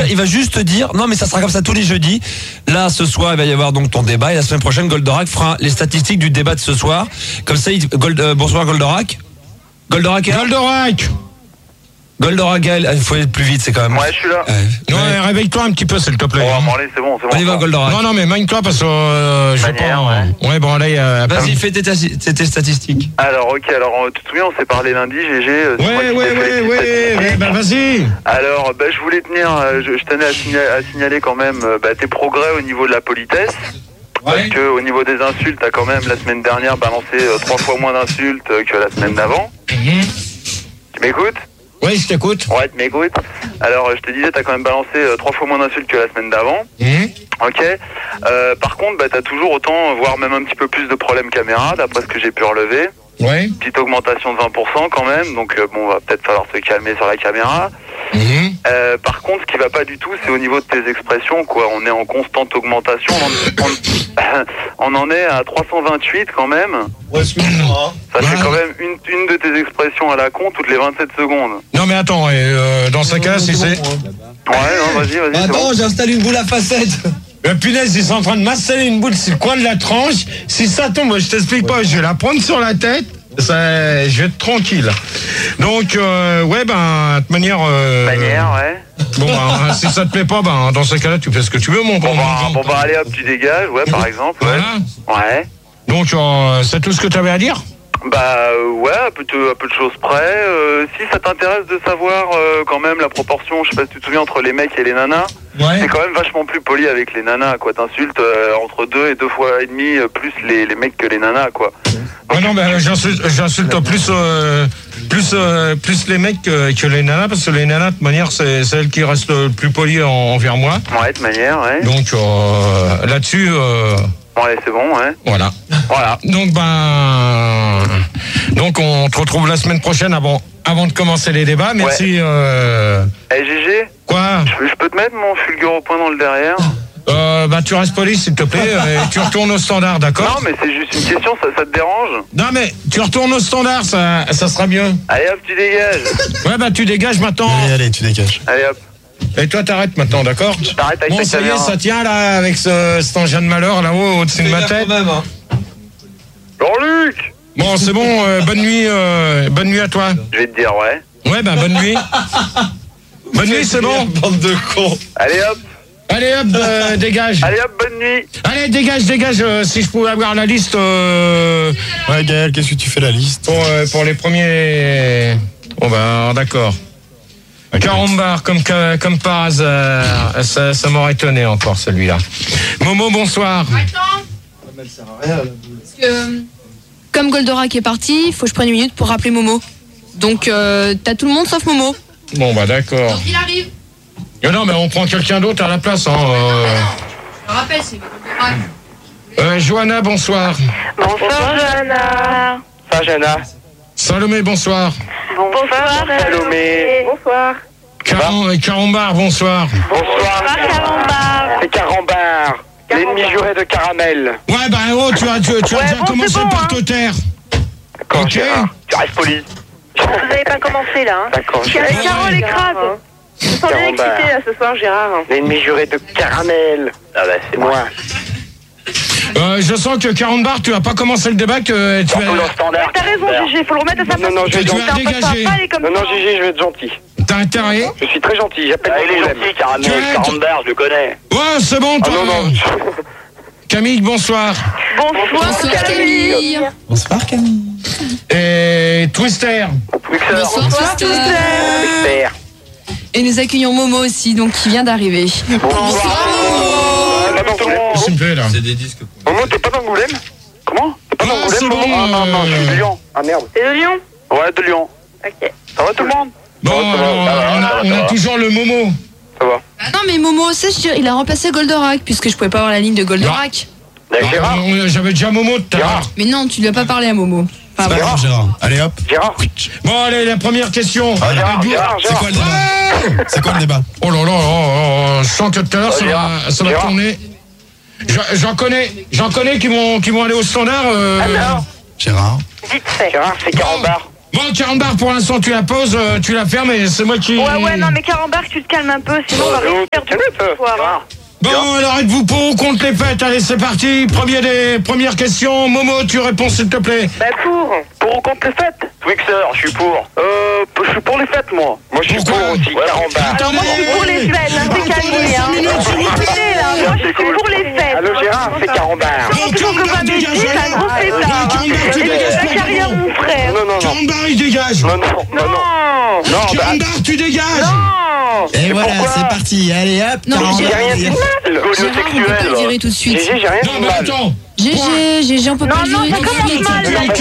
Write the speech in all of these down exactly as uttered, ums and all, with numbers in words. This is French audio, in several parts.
il va juste te dire, non mais ça sera comme ça tous les jeudis. Là, ce soir, il va y avoir donc ton débat et la semaine prochaine, Goldorak fera les statistiques du débat de ce soir. Comme ça, il, Gold, euh, bonsoir Goldorak. Goldorak est là. Goldorak Goldorak, il faut être plus vite, c'est quand même. Ouais, je suis là. Euh, Non, ouais. ouais, réveille-toi un petit peu, s'il te plaît. Bon, bon, allez, c'est bon, c'est bon. On y va, Goldorak. Non, non, mais magne-toi parce que euh, je sais pas. Manière, ouais. Ouais, bon, là, il y a. Vas-y, fais tes, tes, tes statistiques. Alors, ok, alors, euh, tu te souviens, on s'est parlé lundi, G G. euh, c'est moi Ouais, qui ouais, t'ai fait ouais, les ouais, statistiques. ouais, bah vas-y. Alors, bah, je voulais tenir, euh, je, je tenais à signaler, à signaler quand même euh, bah, tes progrès au niveau de la politesse. Parce Ouais. que au niveau des insultes, t'as quand même la semaine dernière balancé euh, trois fois moins d'insultes euh, que la semaine d'avant. Mhm. Tu m'écoutes? Oui, je t'écoute. Ouais, tu m'écoutes. Alors, euh, je te disais, t'as quand même balancé euh, trois fois moins d'insultes que la semaine d'avant. Mhm. Ok. Euh, par contre, bah, t'as toujours autant, voire même un petit peu plus de problèmes caméra, d'après ce que j'ai pu relever. Ouais. Petite augmentation de vingt pour cent quand même, donc euh, bon, va peut-être falloir se calmer sur la caméra. Mhm. Euh, par contre, ce qui va pas du tout, c'est au niveau de tes expressions, quoi. On est en constante augmentation. On en, on en est à trois cent vingt-huit quand même. Ouais, excuse-moi. Ça fait Ouais. quand même une, une de tes expressions à la con toutes les vingt-sept secondes. Non, mais attends, et, euh, dans ce cas, si c'est. Ouais, non, vas-y, vas-y. c'est Attends, bon. j'installe une boule à facettes. Euh, punaise, ils sont en train de m'installer une boule sur le coin de la tranche. Si ça tombe, je t'explique pas, je vais la prendre sur la tête. Ça, je vais être tranquille. Donc, euh, ouais, ben, de toute manière. Euh, Manière, ouais. Bon, ben, si ça te plaît pas, ben, dans ce cas-là, tu fais ce que tu veux, mon Bon, bon. bah, mon- bon, bah, allez hop, tu dégages, ouais, par exemple. Ouais. Voilà. Ouais. Donc, euh, c'est tout ce que tu avais à dire? Bah euh, ouais, à peu de, à peu de choses près. Euh, si ça t'intéresse de savoir euh, quand même la proportion, je sais pas si tu te souviens, entre les mecs et les nanas, Ouais. c'est quand même vachement plus poli avec les nanas, quoi. T'insultes euh, entre deux et deux fois et demi euh, plus les, les mecs que les nanas, quoi. Ah non, ben, j'insulte, j'insulte plus, euh, plus, euh, plus les mecs que, que les nanas, parce que les nanas, de toute manière, c'est, c'est elles qui restent le plus polies en- envers moi. Ouais, de manière, ouais. Donc, euh, là-dessus, euh, Ouais, c'est bon, ouais. voilà. Voilà. Donc, ben, donc on te retrouve la semaine prochaine avant, avant de commencer les débats. Merci. Euh, Eh G G, quoi? je, je peux te mettre mon fulgure au point dans le derrière? Euh, bah, tu restes poli, s'il te plaît, et tu retournes au standard, d'accord? Non, mais c'est juste une question, ça, ça te dérange? Non, mais tu retournes au standard, ça, ça sera mieux. Allez hop, tu dégages. Ouais, bah, tu dégages maintenant. Allez, allez, tu dégages. Allez hop, Et toi, t'arrêtes maintenant, d'accord? t'arrêtes avec Bon, ta ça y est, caméra. ça tient là, avec ce, cet engin de malheur là-haut, au-dessus de ma tête. Même, hein. Jean-Luc! Bon, c'est bon, euh, bonne nuit, euh, bonne nuit à toi. Je vais te dire, ouais. Ouais, ben, bonne nuit. Bonne nuit, c'est bon. Bande de cons. Allez hop, Allez, hop, euh, dégage. allez hop, bonne nuit. Allez, dégage, dégage, euh, si je pouvais avoir la liste euh, Ouais, Gaël, qu'est-ce que tu fais la liste? pour, euh, pour les premiers... Bon, ben, d'accord. Carambar, comme, ca- comme par hasard. Ça, ça m'aurait étonné encore, celui-là. Momo, bonsoir. Parce que, euh, comme Goldorak est parti, il faut que je prenne une minute pour rappeler Momo. Donc, euh, t'as tout le monde sauf Momo. Bon, bah, d'accord. il arrive. Euh, Non, mais on prend quelqu'un d'autre à la place. Hein, euh. Je le rappelle, c'est Goldorak. Euh, Johanna, bonsoir. Bonsoir, Johanna. Ça, Jana. Salomé, bonsoir. Bonsoir, Salomé. Bonsoir. Caron, euh, Carambar, bonsoir. Bonsoir. Carambar. C'est Carambar. L'ennemi juré de caramel. Ouais, bah, oh, tu as, tu, tu as Ouais, déjà bon, commencé c'est bon, par hein. te taire. D'accord, Ok. Gérard. Tu restes poli. Vous n'avez pas commencé là, hein. D'accord, Carole Gérard. écrase. Je me sens bien Carambar. excitée là ce soir, Gérard. L'ennemi juré de caramel. Ah bah, c'est moi. Euh, je sens que Carambar, tu as pas commencé le débat, que tu Un peu le as, standard. T'as raison, Gégé, faut le remettre à sa place. Non, non, je vais tu gentil. as dégagé. Pas aller comme Non, non, ça. Gégé, je vais être gentil. T'as intérêt. Je suis très gentil, j'appelle Ah, il est gentil, Caramel, Tu es- Carambar, je le connais. Ouais, c'est bon, Ah toi. non, non. Camille, bonsoir. Bonsoir, Bonsoir, Camille. Bonsoir Camille. Et Twister. Bonsoir, Twister. Père. Et nous accueillons Momo aussi, donc qui vient d'arriver. Bonsoir, Momo. S'il me plaît, là. C'est des disques. Momo, t'es pas d'Angoulême? Comment? T'es pas Ah, d'Angoulême, c'est Momo? bon, Ah non, non, je suis de euh, Lyon. Ah merde. C'est de Lyon? Ouais, de Lyon. Ok. Ça va tout le monde? Bon, Ça va, ça va, alors, ça va, on ça a, va, on ça a va. toujours le Momo. Ça va. Ah non, mais Momo, c'est sûr, il a remplacé Goldorak, puisque je pouvais pas avoir la ligne de Goldorak. Là, Gérard. Euh, J'avais déjà Momo tout à l'heure. Gérard. Mais non, tu lui as pas parlé à Momo. Enfin, Pas bon. grave, Gérard. Allez hop. Gérard. Bon, allez, la première question. Ah, Gérard, Euh, Gérard, C'est Gérard. quoi le débat? C'est quoi le débat? Oh là là, oh, oh, je sens que tout à l'heure, ça Gérard. va, ça va Gérard. tourner. J'en- J'en connais, j'en connais qui vont, qui vont aller au standard. euh, Alors, Gérard. vite fait. Gérard, c'est Carambar. Bon, Bon, Carambar, pour l'instant, tu la poses, euh, tu la fermes et c'est moi qui... Ouais, ouais, non, mais Carambar, tu te calmes un peu, sinon on va rien faire du tout ce soir. hein. Bon, alors êtes-vous pour ou contre les fêtes? Allez, c'est parti. Premier des premières questions. Momo, tu réponds s'il te plaît. Bah, pour. Pour ou contre les fêtes? Twixer, je suis pour. Euh, je suis pour les fêtes, moi. Moi, je suis Pourquoi pour aussi. Carambar. Alors, moi, je suis pour les fêtes, hein, c'est calmé, hein. Attendez, cinq minutes, s'il vous plaît. Écoutez, là, moi, je suis pour les fêtes. Allô, Gérard, c'est Carambar. Comment tu veux que ma médecine, c'est un gros pétard, hein. Carambar, tu Et dégages c'est pour la carrière de mon frère. Non, non, non. Carambar, il dégage. Non, non, non, non. Non. Non, bah, Carambar, tu dégages. Non. Et voilà, pourquoi c'est parti. Allez hop. Non, Carambar, j'ai j'ai rien dit de il- mal. Gérard, on peut pas le virer tout de suite. Gégé, j'ai rien Non, dit de mais mal. attends. G G, G G, on peut Non, pas le non, virer ça tout de commence suite. mal, là. Calme-toi.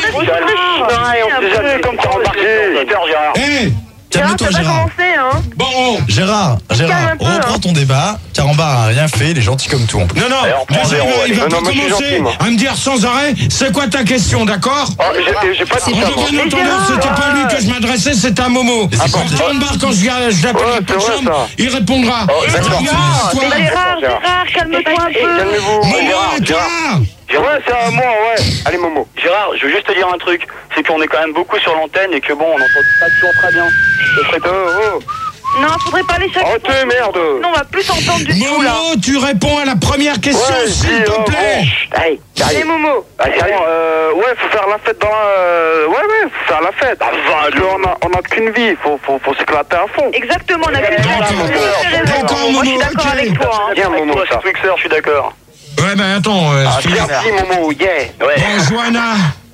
On sait jamais comme tu rembarques. Gérard. Eh, Gérard, Calme-toi, t'as pas Gérard. commencé, hein. bon. Gérard, Gérard, calme un peu, reprends hein. ton débat. Carambar a rien fait, il est gentil comme tout en plus. Non, non, Alors, prends déjà, il zéro, va, il allez. va Non, pas non, moi, je suis commencer gentil, moi. à me dire sans arrêt, c'est quoi ta question, d'accord? Oh, j'ai- j'ai pas C'est dit En ça, tout moi. cas, entendeur, c'était pas à lui que je m'adressais, c'était à Momo. c'est quoi, Quand Carambar, quand je, je l'appelle Ouais, la c'est vrai, chambre, ça. il répondra. Oh, d'accord. Toi, Mais Gérard, Gérard, calme-toi un peu. Calmez-vous. Momo, Gérard, et toi? Gérard. Ouais, c'est à moi, ouais. Allez, Momo. Gérard, je veux juste te dire un truc. C'est qu'on est quand même beaucoup sur l'antenne et que bon, on entend pas toujours très bien. Ce serait oh, oh. Non, faudrait parler chaque Arrêtez, fois. merde. Non, on va plus s'entendre du tout, là. Momo, tu réponds à la première question, Ouais, s'il dis, te oh, plaît. bon. Allez, Et allez. Momo. Ah, sérieux, euh, ouais, faut faire la fête dans la... euh, Ouais, ouais, faut faire la fête. Enfin, on a, on a qu'une vie, faut, faut, faut s'éclater à fond. Exactement, on a qu'une D'accord. chance. T'as raison. D'accord, Moi, je suis Momo, d'accord ok. avec toi. hein. Bien, Momo, ça. Twixer, je suis d'accord. Ouais, ben attends, euh, Ah, excuse- merci, Momo, yeah. Ouais. Bon, Johanna,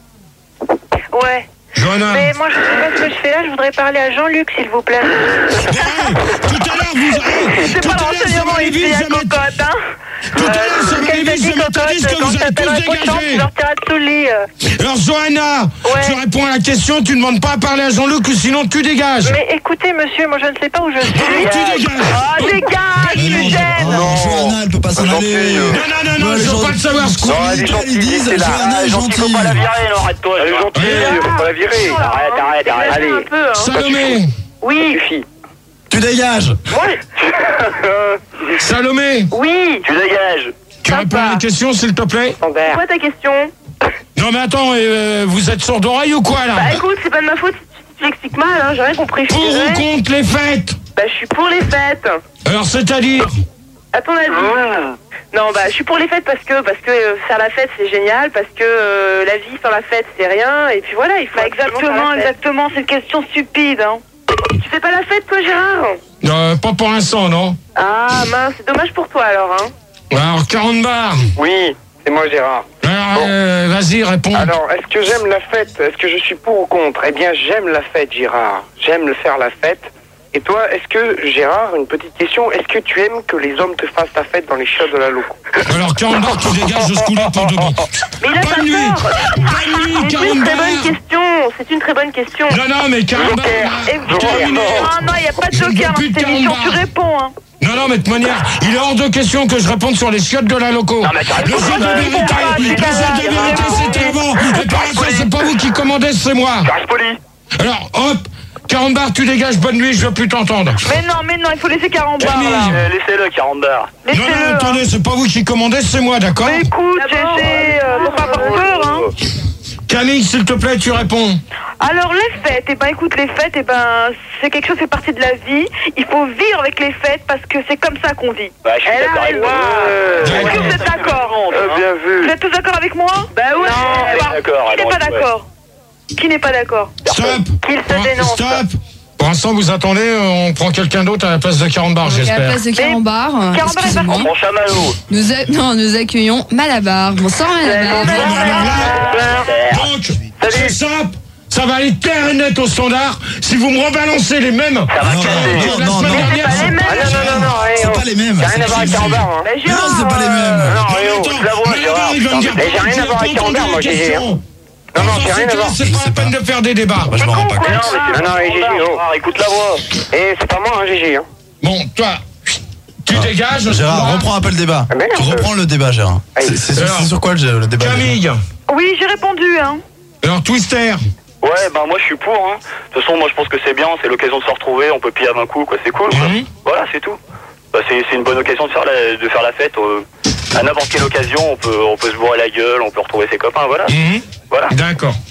Ouais. Johanna. Mais moi, je sais pas ce que je fais là. Je voudrais parler à Jean-Luc, s'il vous plaît. Hey, tout à l'heure, vous avez... C'est Tout pas à l'heure, ça l'enseignement m'avait ici, dit, la ça m'a- cocotte, hein. Tout à l'heure, ça m'avait Qu'elle t'a dit, dit ça m'a cocotte, dit que quand vous ça avez tous t'appellera cochon, tu dégagé. leur tireras sous le lit. euh. Alors, Johanna, Ouais. tu réponds à la question, tu ne demandes pas à parler à Jean-Luc ou sinon tu dégages. Mais écoutez, monsieur, moi, je ne sais pas où je suis. Ah, tu dégages. Ah, dégage, Mais tu non, me oh, gênes. Johanna, elle peut pas s'en Gentil, aller. euh. Non, non, non, non, Ouais, je les veux gens- pas le savoir ce qu'on Non, dit. elle est Ils gentille, disent, c'est là. Johanna est Gentil, faut gentille. pas la virer, non, arrête-toi. Elle est gentille, faut pas la virer. Arrête, arrête, arrête. Allez. Un peu, hein. Salomé, Oui, Suffit. Tu dégages. Ouais. Salomé, oui. Tu dégages. tu réponds à la question s'il te plaît. C'est quoi ta question? Non mais attends, euh, vous êtes sourd d'oreille ou quoi là? Bah écoute, c'est pas de ma faute si tu l'expliques mal, hein. J'ai rien compris. Je Pour suis ou désolée. contre les fêtes? Bah je suis pour les fêtes. Alors c'est-à-dire? À ton avis? Non, bah je suis pour les fêtes parce que parce que euh, faire la fête c'est génial, parce que euh, la vie sans la fête c'est rien, et puis voilà, il faut. Bah, exactement, exactement. C'est une question stupide, hein. Tu fais pas la fête toi, Gérard? Euh, pas pour l'instant, non. Ah mince, c'est dommage pour toi alors, hein. Alors quarante bars. Oui, c'est moi, Gérard. Alors euh, vas-y, réponds. Alors, est-ce que j'aime la fête? Est-ce que je suis pour ou contre? Eh bien, j'aime la fête, Gérard. J'aime le faire la fête. Et toi, est-ce que, Gérard, une petite question, est-ce que tu aimes que les hommes te fassent ta fête dans les chiottes de la loco? Alors quarante bars, tu dégages de ce coup-là pour de bon. Mais il a pas Bonne nuit. peur. Bonne nuit, C'est une quarante très bonne bars. question. C'est une très bonne question. Non, non, mais quarante bars. Et vous- Terminé. Ah non, il n'y a pas de Je ne veux joker dans plus de cette émission. quarante Tu bars. réponds, hein. Non, non, mais de toute manière, il est hors de question que je réponde sur les chiottes de la loco. mais tu Le réponds jeu de pas, vérité, tu réponds pas, le jeu tu de vérité, réponds. c'était avant. Et par la fin, c'est pas vous qui commandez, c'est moi. Reste poli. Alors, hop, quarante bars, tu dégages, bonne nuit, je veux plus t'entendre. Mais non, mais non, il faut laisser quarante bars, Camille. là. Euh, Laissez-le, quarante bars. Non, non, Laissez-le. hein. attendez, c'est pas vous qui commandez, c'est moi, d'accord? Mais écoute, Gégé, euh, faut pas avoir peur, hein. Camille, s'il te plaît, tu réponds. Alors, les fêtes, eh ben, écoute, les fêtes, eh ben, c'est quelque chose qui fait partie de la vie. Il faut vivre avec les fêtes parce que c'est comme ça qu'on vit. Bah, je suis Elle a d'accord avec raison. toi. Est-ce que vous êtes d'accord? Euh, bien vu. Vous êtes tous d'accord avec moi? Bah ouais. elle est Bah, d'accord, Qui n'est alors, pas ouais. d'accord? Qui n'est pas d'accord? Stop. Qu'il se Pour- dénonce. Stop. Pour l'instant, vous attendez, on prend quelqu'un d'autre à la place de quarante bars, Et à la j'espère. place de Carambar, Carambar est excusez-moi, parti. Mon chamallow. nous, a- non, nous accueillons Malabar. Bonsoir Malabar. Non, mais alors là, donc, c'est simple, ça va aller clair et net au standard. Si vous me rebalancez les mêmes Ça va Non, casser. non, la non, semaine non. dernière, pas les mêmes. Ah non, non, non, non, eh, C'est oh. pas les mêmes. J'ai rien à voir avec c'est- quarante bars, hein. Bah, Non, Gérard, c'est pas les mêmes. Non, Non, eh, oh, attends, je la vois, non, non, Gérard. il va me dire, Eh, j'ai rien à voir avec quarante bars, moi, j'ai rien. Non, non, j'ai rien à voir. C'est pas la peine de faire des débats. Bah, je m'en rends pas Non, compte. mais c'est- non, non, eh, Gégé, oh. Écoute la voix. Eh, c'est pas moi, hein, Gégé, hein. Bon, toi, tu dégages. Gérard, toi. reprends un peu le débat. Ah, merde. Tu reprends le débat, Gérard. C'est c'est sur, Alors, c'est sur quoi le, le débat? Camille. Oui, j'ai répondu, hein. Alors, Twister. Ouais, bah moi je suis pour, hein. De toute façon, moi je pense que c'est bien, c'est l'occasion de se retrouver, on peut piller à vingt coups, quoi, c'est cool, quoi. Mhm. Voilà, c'est tout. Bah, c'est c'est une bonne occasion de faire la, de faire la fête. euh, à n'importe quelle occasion, on peut, on peut se bourrer la gueule, on peut retrouver ses copains, voilà. Mhm. Voilà. D'accord.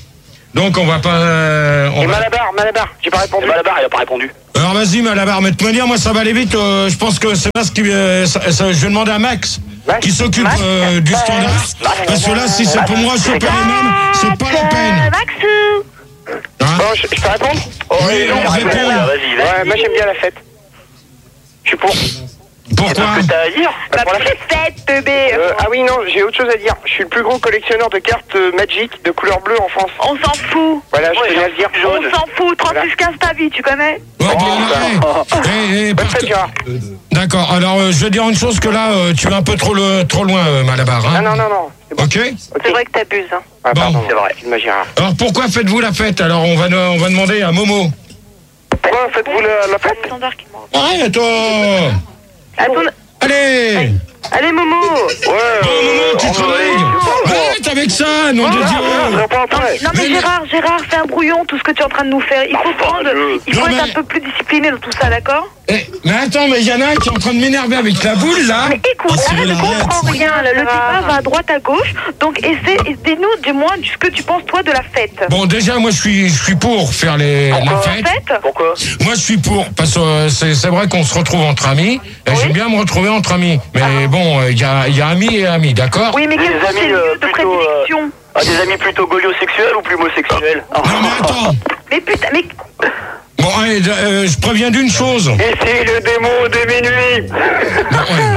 Donc on va pas... Euh, on Et va... Malabar, Malabar, j'ai pas répondu. Malabar, il a pas répondu. Alors vas-y Malabar, mais de toute manière, moi ça va aller vite. Euh, je pense que c'est là ce qui... Euh, ça, ça, je vais demander à Max, Max qui s'occupe Max euh, du standard. Parce que là, si c'est pour moi choper les mêmes, c'est pas la peine. Maxou. Hein Bon, je, je peux répondre? Oui, non, réponds. Vas-y, vas-y. Ouais, moi j'aime bien la fête. Je suis pour. Pourquoi? Qu'est-ce que t'as à dire? Bah, pour la fête. Fête, bébé. Euh, ah oui, non, j'ai autre chose à dire. Je suis le plus gros collectionneur de cartes euh, Magic de couleur bleue en France. On s'en fout. Voilà, je Ouais, tenais à le dire. jaune. On s'en fout. trente-six quinze ta vie, tu connais? Ouais, bah, hey, hey, hey, Bonne par- fête, Gérard. D'accord, alors euh, je vais dire une chose que là, euh, tu vas un peu trop, le, trop loin, euh, Malabar. Hein. Non, non, non, non. C'est bon. Ok. C'est vrai que t'abuses. Hein. Ah, Bon. pardon, C'est vrai. excuse-moi, Gérard. Alors pourquoi faites-vous la fête? Alors on va, on va demander à Momo. Pourquoi faites-vous la, la fête? Standard qui manque. Arrête, toi. Attends. Allez. Allez, Momo. Ouais, Bon, Momo, tu on travailles. va- Arrête avec ça, nom de Ah, Dieu. je réponds après. Non mais Mais- Gérard, Gérard, c'est un brouillon tout ce que tu es en train de nous faire. Il faut Enfin, prendre, je- il faut Non, être mais- un peu plus discipliné dans tout ça, d'accord? Eh, mais attends, mais il y en a un qui est en train de m'énerver avec la boule, là. Mais écoute, Oh, on Cyril, ne arrête. comprend rien. Le débat va à droite, à gauche. Donc essaie, dis-nous du moins ce que tu penses toi de la fête. Bon, déjà, moi, je suis, je suis pour faire les, la La fête. fête? Pourquoi? Moi, je suis pour, parce que euh, c'est c'est vrai qu'on se retrouve entre amis. Et j'aime bien me retrouver entre amis. Mais bon, il y, a, il y a amis et amis, d'accord? Oui, mais Des quels sont amis, tes euh, lieux de plutôt, euh, prédilection? Ah, des amis plutôt goliosexuels ou plus homosexuels? Non, mais attends. Mais putain, mais Bon, allez, euh, je préviens d'une chose. Bon, Ici le démon de minuit. ouais,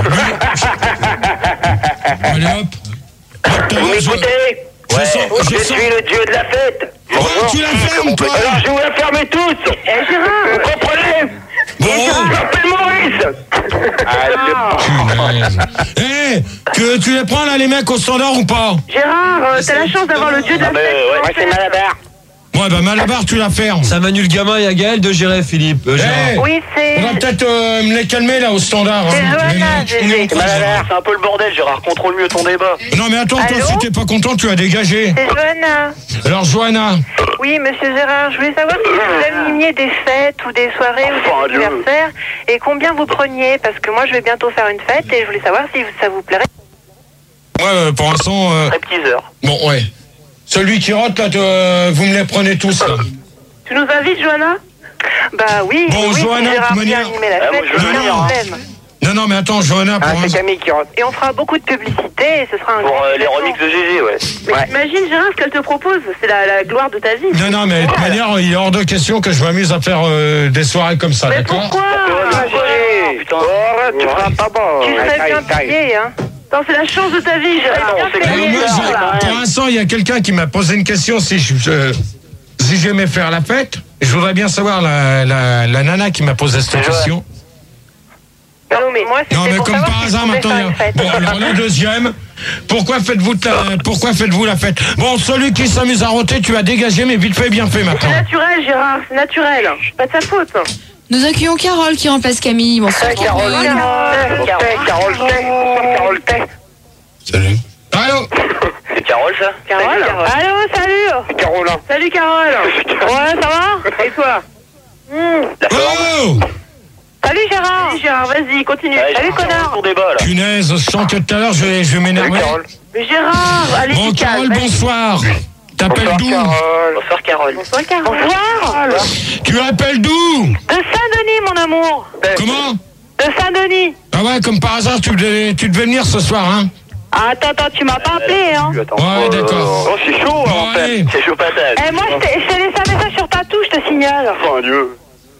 lui- Allez, hop. Hop, t'as Vous raison. m'écoutez? Je Ouais, sens- je je sens- suis le dieu de la fête. Ouais, tu la fermes, toi. Alors je vais vous la fermer tous. Eh, Gérard. Vous comprenez? Bon. Je m'appelle Maurice. Punaise. Eh, tu, tu les prends là les mecs au standard ou pas? Gérard, euh, t'as la chance d'avoir le dieu de la Ah, mais, fête. ouais, en Moi, c'est tête. Malabar. Ouais, bah Malabar, tu la fermes. Ça Manu le gamin et à Gaël de gérer, Philippe. Euh, Gérard. Eh, Oui, c'est. on va peut-être euh, me les calmer là au standard. C'est hein. Johanna, Les mecs, Gégé. on est en train de- Malabar, c'est un peu le bordel, Gérard. Contrôle mieux ton débat. Non mais attends, toi Allô si t'es pas content, tu as dégagé. C'est Johanna. Alors Johanna, Oui, monsieur Gérard, je voulais savoir si vous animiez des fêtes ou des soirées ou Enfin, des Dieu. anniversaires et combien vous preniez, parce que moi je vais bientôt faire une fête et je voulais savoir si ça vous plairait. moi euh, pour l'instant, euh, Stripteaseur. bon ouais. Celui qui rote là, euh, vous me les prenez tous là. Tu nous invites, Johanna? Bah oui, Bon, oui, Johanna, si Gérard de toute vient manière- animer la Ah, moi, fête, je c'est veux un venir. problème. Non non mais attends, Johanna Ah, pour c'est l'instant. Camille qui rote. Et on fera beaucoup de publicité et ce sera un Pour grand euh, les événement. remixes de G G, ouais. Mais Ouais. t'imagines, Gérard, ce qu'elle te propose, c'est la, la gloire de ta vie. Non non mais de toute manière, il est hors de question que je m'amuse à faire euh, des soirées comme ça, Mais d'accord? pourquoi? Ah, Gégé. putain. Oh, arrête, tu feras pas bon. Tu serais Taille, bien taille. payé, hein. Attends, c'est la chance de ta vie, Gérard. non, Bien c'est payé, Alors, moi, non, je- Gérard. pour l'instant, il y a quelqu'un qui m'a posé une question si je, euh, si j'aimais faire la fête. Je voudrais bien savoir la, la, la nana qui m'a posé cette C'est question. Non, mais moi, c'était Non, mais pour comme savoir par si hasard, tu pouvais maintenant. faire il y a- une fête. Bon, alors le deuxième. Pourquoi faites-vous la, pourquoi faites-vous la fête? Bon, celui qui s'amuse à roter, tu as dégagé, mais vite fait, bien fait C'est maintenant. naturel, Gérard, c'est naturel. Pas de sa faute. Nous accueillons Carole qui remplace Camille. Bonsoir Eh, Carole, Carole. Carole, Carole, Carole, Bonsoir, Carole, Tay. Salut. Allô? C'est Carole, ça? Carole, allô, salut. Carolin. Salut, Carole. Ouais, ça va? Et toi? Hmm. La forme. Oh! Salut, Gérard. Salut, Gérard, vas-y, continue. Ouais, Salut, j'ai connard. ton débat, là. Punaise, je sens que tout à l'heure, je vais, je vais Salut, m'énerver. Carole. Mais Gérard, allez, Bon, tu calmes, Carole, vas-y. bonsoir. T'appelles Bonsoir, d'où? Carole. Bonsoir, Carole. Bonsoir, Carole. Bonsoir. Tu appelles d'où? De Saint-Denis, mon amour. Comment? De Saint-Denis. Ah ouais, comme par hasard, tu devais, tu devais venir ce soir, hein? Ah, attends, attends, tu m'as pas appelé, hein. Attends. Ouais, d'accord. Oh, c'est chaud, Bon, en fait. allez. C'est chaud patate. Eh, moi, je t'ai je t'ai laissé un message sur ta touche, je te signale. Enfin, Dieu.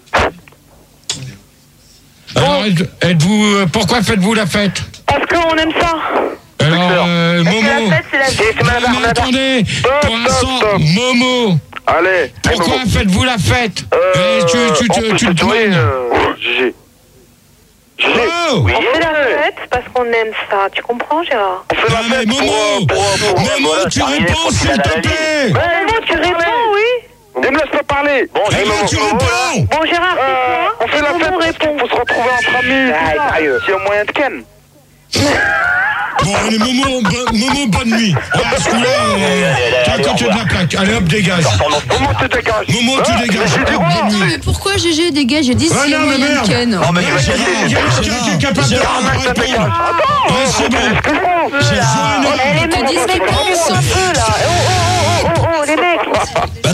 Alors, êtes- êtes-vous, euh, pourquoi faites-vous la fête? Parce qu'on aime ça. Alors, euh, Parce que Momo. la fête, c'est la vie. C'est Non, Malabar, mais Malabar. attendez, Stop, pour l'instant, stop, stop. Momo, Allez. pourquoi Eh, faites-vous la fête? Euh, Eh, tu, tu, on tu, peut tu se te tuer, tournes. euh, Gégé. Gégé. Oh! Oui. On fait la fête parce qu'on aime ça. Tu comprends, Gérard? On fait Non, la mais fête pour, Momo, euh, pour, euh, pour... Momo, voilà, tu terminé, réponds, continue s'il à te la vie. plaît! Ouais, non, tu réponds, oui. Ne me laisse pas parler. Bon, Eh ben, tu réponds! Bon, Gérard, Euh, c'est on fait la Momo fête parce répond. qu'il faut se retrouver entre amis. Ah, Sérieux. C'est un moyen de ken. Bon, allez, Momo, bo- Momo, bonne nuit. Ah, parce que là, euh, t'es à côté de la plaque. Allez, hop, dégage. Comment tu dégages? Momo, tu Ah, dégages. mais j'ai des Hop, rois. bonne nuit. Mais pourquoi G G dégage? J'ai dit Ah, si non, y a mais moyen merde. de ken. Non, mais Il y a quelqu'un qui est capable de répondre. Ouais, c'est bon. Elle est T'as dit morte, réponse. un peu, là. Oh, oh, oh, oh, oh, oh, les mecs. Bah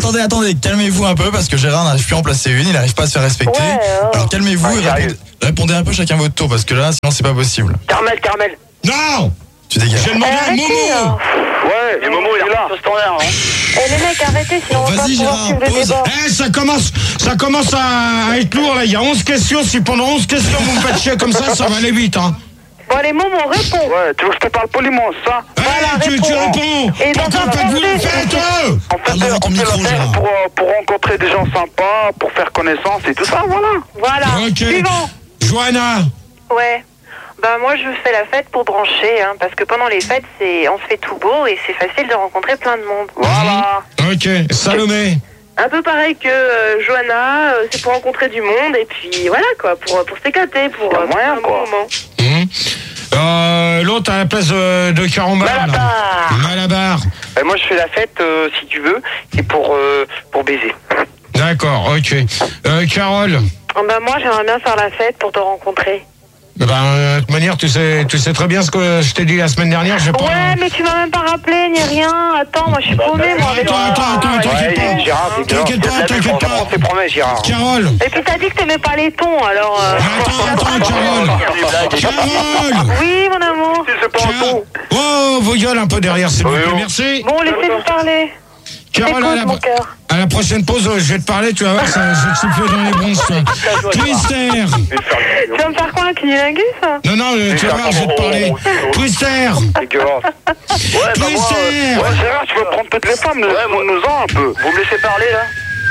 attendez, attendez, calmez-vous un peu parce que Gérard n'arrive plus à en placer une, il n'arrive pas à se faire respecter. Ouais, euh... Alors calmez-vous Ouais, et répondez, répondez un peu chacun votre tour parce que là, sinon c'est pas possible. Carmel, Carmel. Non. Tu dégages. J'ai demandé à Arrêtez, là. Momo. Ouais, et Momo, il est là. Au standard, hein. Eh les mecs, arrêtez, sinon on va pas Vas-y, pouvoir Gérard, suivre le pose. débat. Eh, ça commence, ça commence à, à être lourd là. Il y a onze questions. Si pendant onze questions vous me faites chier comme ça, ça va aller vite, hein. Bon allez, Momo, réponds. Ouais, tu veux que je te parle poliment, ça? Eh, Voilà, tu, tu réponds. réponds. Et dans Pourquoi un faites-vous français, la fête, eux? En fait, Parle dans on ton fait micro, la fête Gérard. pour, euh, pour rencontrer des gens sympas, pour faire connaissance et tout ça, voilà. Voilà, Ok. suivant. Johanna. Ouais. Bah moi je fais la fête pour brancher, hein, parce que pendant les fêtes c'est on se fait tout beau et c'est facile de rencontrer plein de monde. Voilà. Ok. Salomé. Un peu pareil que euh, Johanna, euh, c'est pour rencontrer du monde et puis voilà quoi, pour, pour s'éclater, pour, Y a euh, pour moyen, un quoi. bon moment. Hum. Euh, L'autre à la place de, de Carambar. là. Malabar. Malabar. Euh, moi, je fais la fête, euh, si tu veux, et pour, euh, pour baiser. D'accord, ok. Euh, Carole. Oh, bah moi j'aimerais bien faire la fête pour te rencontrer. Ben, euh, de toute manière, tu sais, tu sais très bien ce que je t'ai dit la semaine dernière. J'ai pas. Ouais mais tu m'as même pas rappelé ni rien. Attends, moi je suis paumée moi avec Attends, toi. attends, attends, t'inquiète Ouais, pas. Gérard, c'est T'inquiète pas, t'inquiète pas. On fait promesse, Gérard. Carole. Et puis t'as dit que t'aimais pas les tons alors. euh, Attends, attends, Carole. Carole. Oui mon amour. C'est pas un Carole. ton. Oh, vos gueules un peu derrière, c'est Oui, bien. oui. Merci. Bon laissez-nous parler. Carole, à Écoute mon la, cœur. à la prochaine pause, je vais te parler, tu vas voir, ça, je vais te souffler dans les bronzes, toi. Twister. Tu vas me faire quoi un cunilingus? Non, non, euh, tu vas voir, je vais te parler. Twister. Dégueulasse. Ouais, bah moi, Twister. euh, ouais, Gérard, tu veux prendre toutes les femmes, ouais, moi, nous en un peu. Vous me laissez parler, là?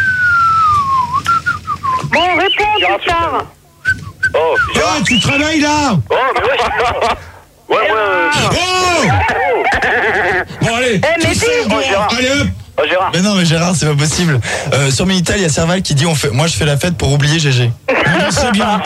Bon réponds plus tard. Oh, Gérard. Oh, tu travailles là. Oh, mais ouais. Ouais, ouais, ouais. Oh. Bon, allez. Eh, mais Twister, dis. dehors. Oh, Gérard. Allez, hop. Oh, Gérard. Mais non, mais Gérard, c'est pas possible. Euh, sur Minitel, il y a Serval qui dit on fait, moi je fais la fête pour oublier G G. Ah, c'est bien.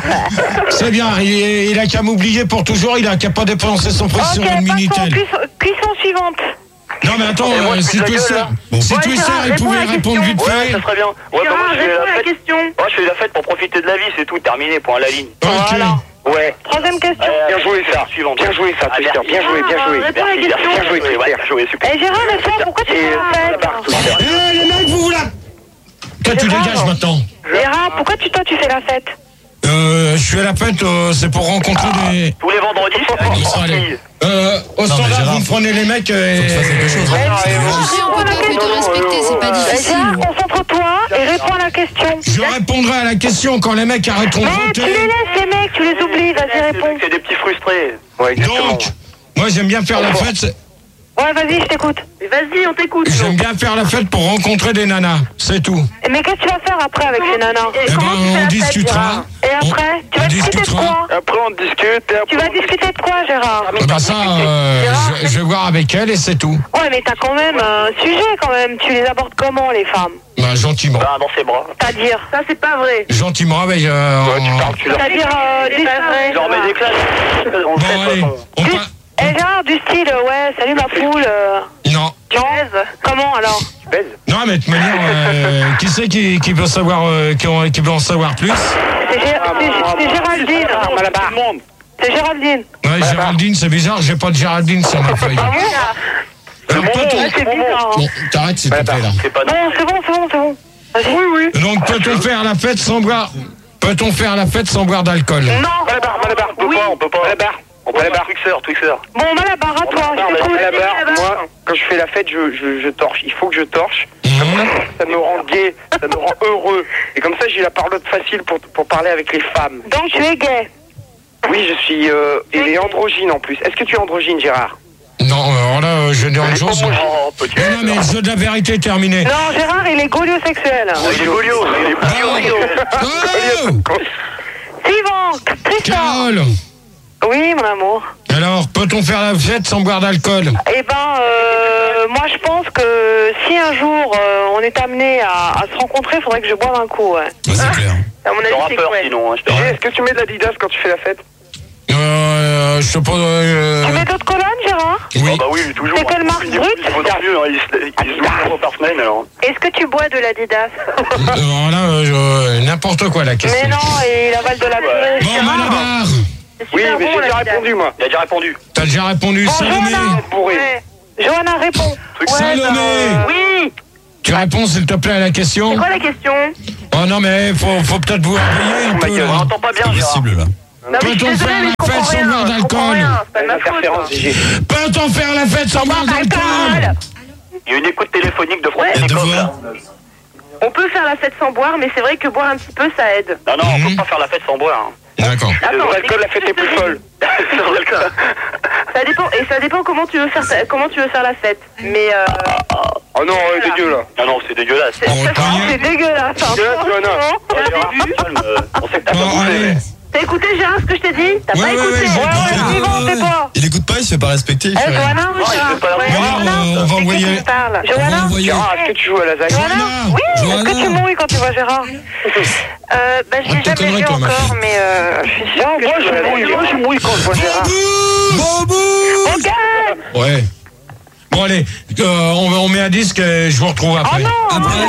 C'est bien. Il, il a qu'à m'oublier pour toujours. Il a qu'à pas dépenser son prix Ok, sur une passons, Minitel. cuisson, cuisson suivante. Non, mais attends, Et moi, euh, je si suis la Twister, gueule, Bon. si Ouais, Twister, Gérard, il réponds pouvait à la répondre question. vite Ouais, fait. ça serait bien. Ouais, bah, moi, Gérard, je fais réponds à la la fête. question. Moi, je fais la fête pour profiter de la vie, c'est tout, terminé, point à la ligne. Ok. Voilà. Ouais. Troisième question. Bien joué, ça. Suivante. Bien joué, ça, Ah, Twister. merci. Bien joué, bien joué. Réponds à la Merci, question. Bien joué, ouais, Twister. bien joué, super. Eh Gérard, mais toi, pourquoi tu Et fais euh, la fête? Malabar, Twister. Eh, les mecs, vous vous la... Toi, tu Gérard. dégages maintenant. Gérard, pourquoi tu, toi, tu fais la fête? Euh, je suis à la fête, euh, c'est pour rencontrer des... Tous les vendredis, c'est avec Bon, une ça, allez. fille. Euh, au mais standard, Gérard, vous me prenez les mecs euh, Faut que tu fasses quelque chose. hein. Eh, Après, on peut pas plus te respecter, c'est pas Eh, difficile. Gérard, concentre-toi et réponds à la question. Je répondrai à la question quand les mecs arrêteront de Mais tu les voter. laisses, les mecs, tu les oublies, vas-y, C'est réponds. c'est des petits frustrés. Ouais, exactement. Donc, moi j'aime bien faire la fête, c'est- Ouais, vas-y, je t'écoute. Vas-y, on t'écoute. j'aime bien faire la fête pour rencontrer des nanas, c'est tout. Mais qu'est-ce que tu vas faire après avec les nanas? Eh ben, on discutera. Et après, tu on vas discuter de discutera. quoi? Après, on discute. Et après, Tu vas discuter de quoi, Gérard? Ah bah ça, euh, je, je vais voir avec elle et c'est tout. Ouais, mais t'as quand même un sujet, quand même. Tu les abordes comment, les femmes? Bah gentiment. Bah, dans ses bras. C'est-à-dire? Ça, c'est pas vrai. Gentiment avec... Euh, Ouais, tu en- parles, tu leur C'est-à-dire, euh, du tu leur mets des claques. On le Bon fait, de allez, toute façon. on Du... pa- Eh, Gérard, du style, euh, ouais, salut ma poule. Euh... Non. Genre, comment, alors? Tu baises? Non mais de toute manière, euh, qui c'est qui, qui veut savoir, euh, qui, en- qui veut en savoir plus? C'est Gé- c'est- c'est Géraldine. Ah, Malabar. Tout le monde. C'est Géraldine. Ouais, Géraldine, c'est bizarre, j'ai pas de Géraldine sur ma feuille. Ah bon? Alors, bon, peut-on- Ouais, c'est bizarre. hein. Bon, t'arrêtes s'il te plaît là. C'est pas Non, c'est bon, c'est bon, c'est bon. Vas-y. Oui, oui. Donc peut-on faire la fête sans boire Peut-on faire la fête sans boire d'alcool? Non. Malabar, Malabar, on peut Oui. pas, on peut pas. Malabar. On peut pas. Twixer, Twixer. Bon, Malabar, à toi, je t'écoute. Malabar, moi, quand je fais la fête, je, je, je torche. Il faut que je torche. Comme ça, ça me rend gai, ça me rend heureux. Et comme ça, j'ai la parlotte facile pour, pour parler avec les femmes. Donc, tu es gay. Oui, je suis... Euh, et androgyne en plus. Est-ce que tu es androgyne, Gérard? Non, alors là, euh, je dis une chose. Oh, petit. Mais non, mais le jeu de la vérité est terminé. Non, Gérard, il est goliosexuel. Oh, il est golio, il est golio. Oh Suivant, Tristan. Carole, Oui, mon amour. alors, peut-on faire la fête sans boire d'alcool? Eh ben, euh, moi, je pense que si un jour euh, on est amené à, à se rencontrer, il faudrait que je boive un coup, ouais. Ouais, c'est clair. À mon avis, T'auras c'est peur ouais. sinon, hein, je te Et dis. Est-ce que tu mets de l'Adidas quand tu fais la fête? Euh, je sais pas... euh, Tu mets d'autres colonnes, Gérard? Oui. Oh, bah oui, toujours. C'est quelle marque Il est- brute Il vaut tant mieux, hein, il se il se loue une fois par semaine alors. Est-ce que tu bois de l'Adidas? Alors là, euh, je- n'importe quoi la question. Mais non, et il avale de la Ouais. Bon, Malabar, Oui, mais j'ai déjà répondu, moi. Il a déjà répondu. t'as déjà répondu. Bon, Salomé, Johanna, bourré. ouais. Johanna, réponds. Truc Salomé. bah, euh, Oui. Tu réponds s'il te plaît à la question. C'est quoi la question? Oh non mais faut, faut peut-être vous réveiller un peu. On n'entend pas bien, Gérard. Possible là. Non, mais je suis Peut-on désolée, faire mais la je comprends fête sans rien, boire je comprends d'alcool? rien, c'est pas de ma Interférence, faute. Gigi. Peut-on faire la fête sans boire d'alcool? Il y a une écoute téléphonique de France Ouais. Télécom, là. On peut faire la fête sans boire, mais c'est vrai que boire un petit peu, ça aide. Non, non, on Mhm. peut pas faire la fête sans boire. hein. D'accord. Attends, L'alcool, la fête est plus folle. C'est vrai que ça. Ça dépend, et ça dépend comment tu veux faire, ta- comment tu veux faire la fête. Mais euh, Oh non, ouais, dégueu là. Non, non, c'est dégueulasse. c'est, On ça, retourne. c'est dégueulasse. Hein. Dégueulasse, Johanna. Franchement, Ouais, t'as Gérard, vu calme, euh, on sait que t'as Bon, pas bouffé, allez. mais... T'as écouté Gérard ce que je t'ai dit? T'as Ouais, pas ouais, écouté? ouais, j'ai Ouais, écouté. ouais, dis bon, c'est quoi? Il écoute pas, il se fait pas respecter. Eh, chérie. Johanna, Non, il fait pas la ouais, même Regarde, Johanna, on va c'est qui envoyer- qui me parle? On va Johanna? envoyer- Gérard, est-ce que tu joues à la zague? Johanna? Oui, est-ce que Johanna. tu mouilles quand tu vois Gérard? Euh, bah, je Ah, l'ai t'es jamais connerie, vu toi, ma encore, fille. mais euh, je suis sûre que Moi, tu je vois la mouille, zague. moi, je mouille quand je vois Gérard. Ok! Ouais. Bon allez, euh, on, on met un disque et je vous retrouve Oh après. non! Après.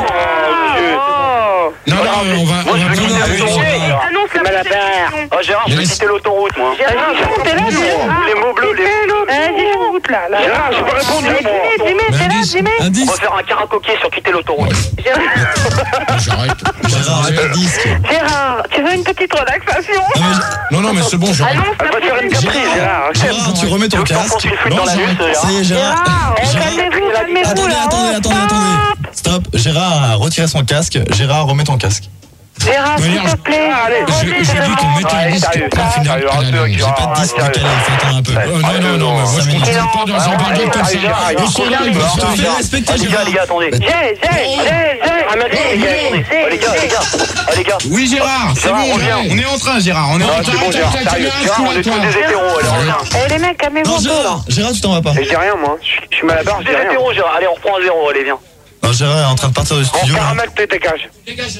Oh! Non, non, on va... Moi, on je va vais quitter prendre- l'autoroute. Gérard. Annonce la prochaine question. Oh, Gérard, je vais Laisse- quitter l'autoroute, moi. Gérard, t'es là, Les mots bleus, les... Vas-y, je route là. là. Gérard, j'ai pas répondu, moi. Jimmy, Jimmy, t'es là, Indice. Jimmy? On Indice. va faire un karaoké sur quitter l'autoroute. Gérard, J'arrête. Gérard, arrête le disque. Gérard, tu veux une petite relaxation? Non, mais- Non, non, mais c'est bon, j'arrête. Annonce Elle la va te faire une prochaine caprice, question. Gérard. Gérard, tu remets ton Tu veux qu'on casque. se Non, dans la j'arrête. bus, Ça y est, Gérard. Gérard, oh, Gérard. calmez-vous, calmez-vous Attendez, là. attendez, oh, attendez, stop. attendez. Stop. Gérard a retiré son casque. Gérard, remets ton casque. Gérard, s'il te plaît. Je, je dis qu'on mette un Ouais, disque sérieux, point final. sérieux, à la un peu, ligne. J'ai pas de disque décalé, il faut attendre un peu. Oh, non, non, non, mais moi je comprends pas dans un bordel comme ça. Le soleil, il va Je te se fais respecter, Ah, les gars, Gérard. les gars, attendez. J'ai, j'ai, j'ai, j'ai. Ah, mais attendez, les gars, attendez. Ah, les gars, les gars. Ah, les gars. Oui, Gérard, c'est Gérard, bon, on vient. on est en train, Gérard. On est en Ah, train. c'est bon, Gérard, sérieux. Gérard, on est tous des hétéros, allez, on revient. Eh les mecs, calmez-vous Non, un peu là. Gérard. Gérard, tu t'en vas pas. Je dis rien, moi. Je je suis mal à la barre, je Des dis rien. hétéros, Gérard. Allez, on reprend un zéro, allez, viens. Non, Gérard est en train de partir du Bon, studio. là. caramel, tu dégages.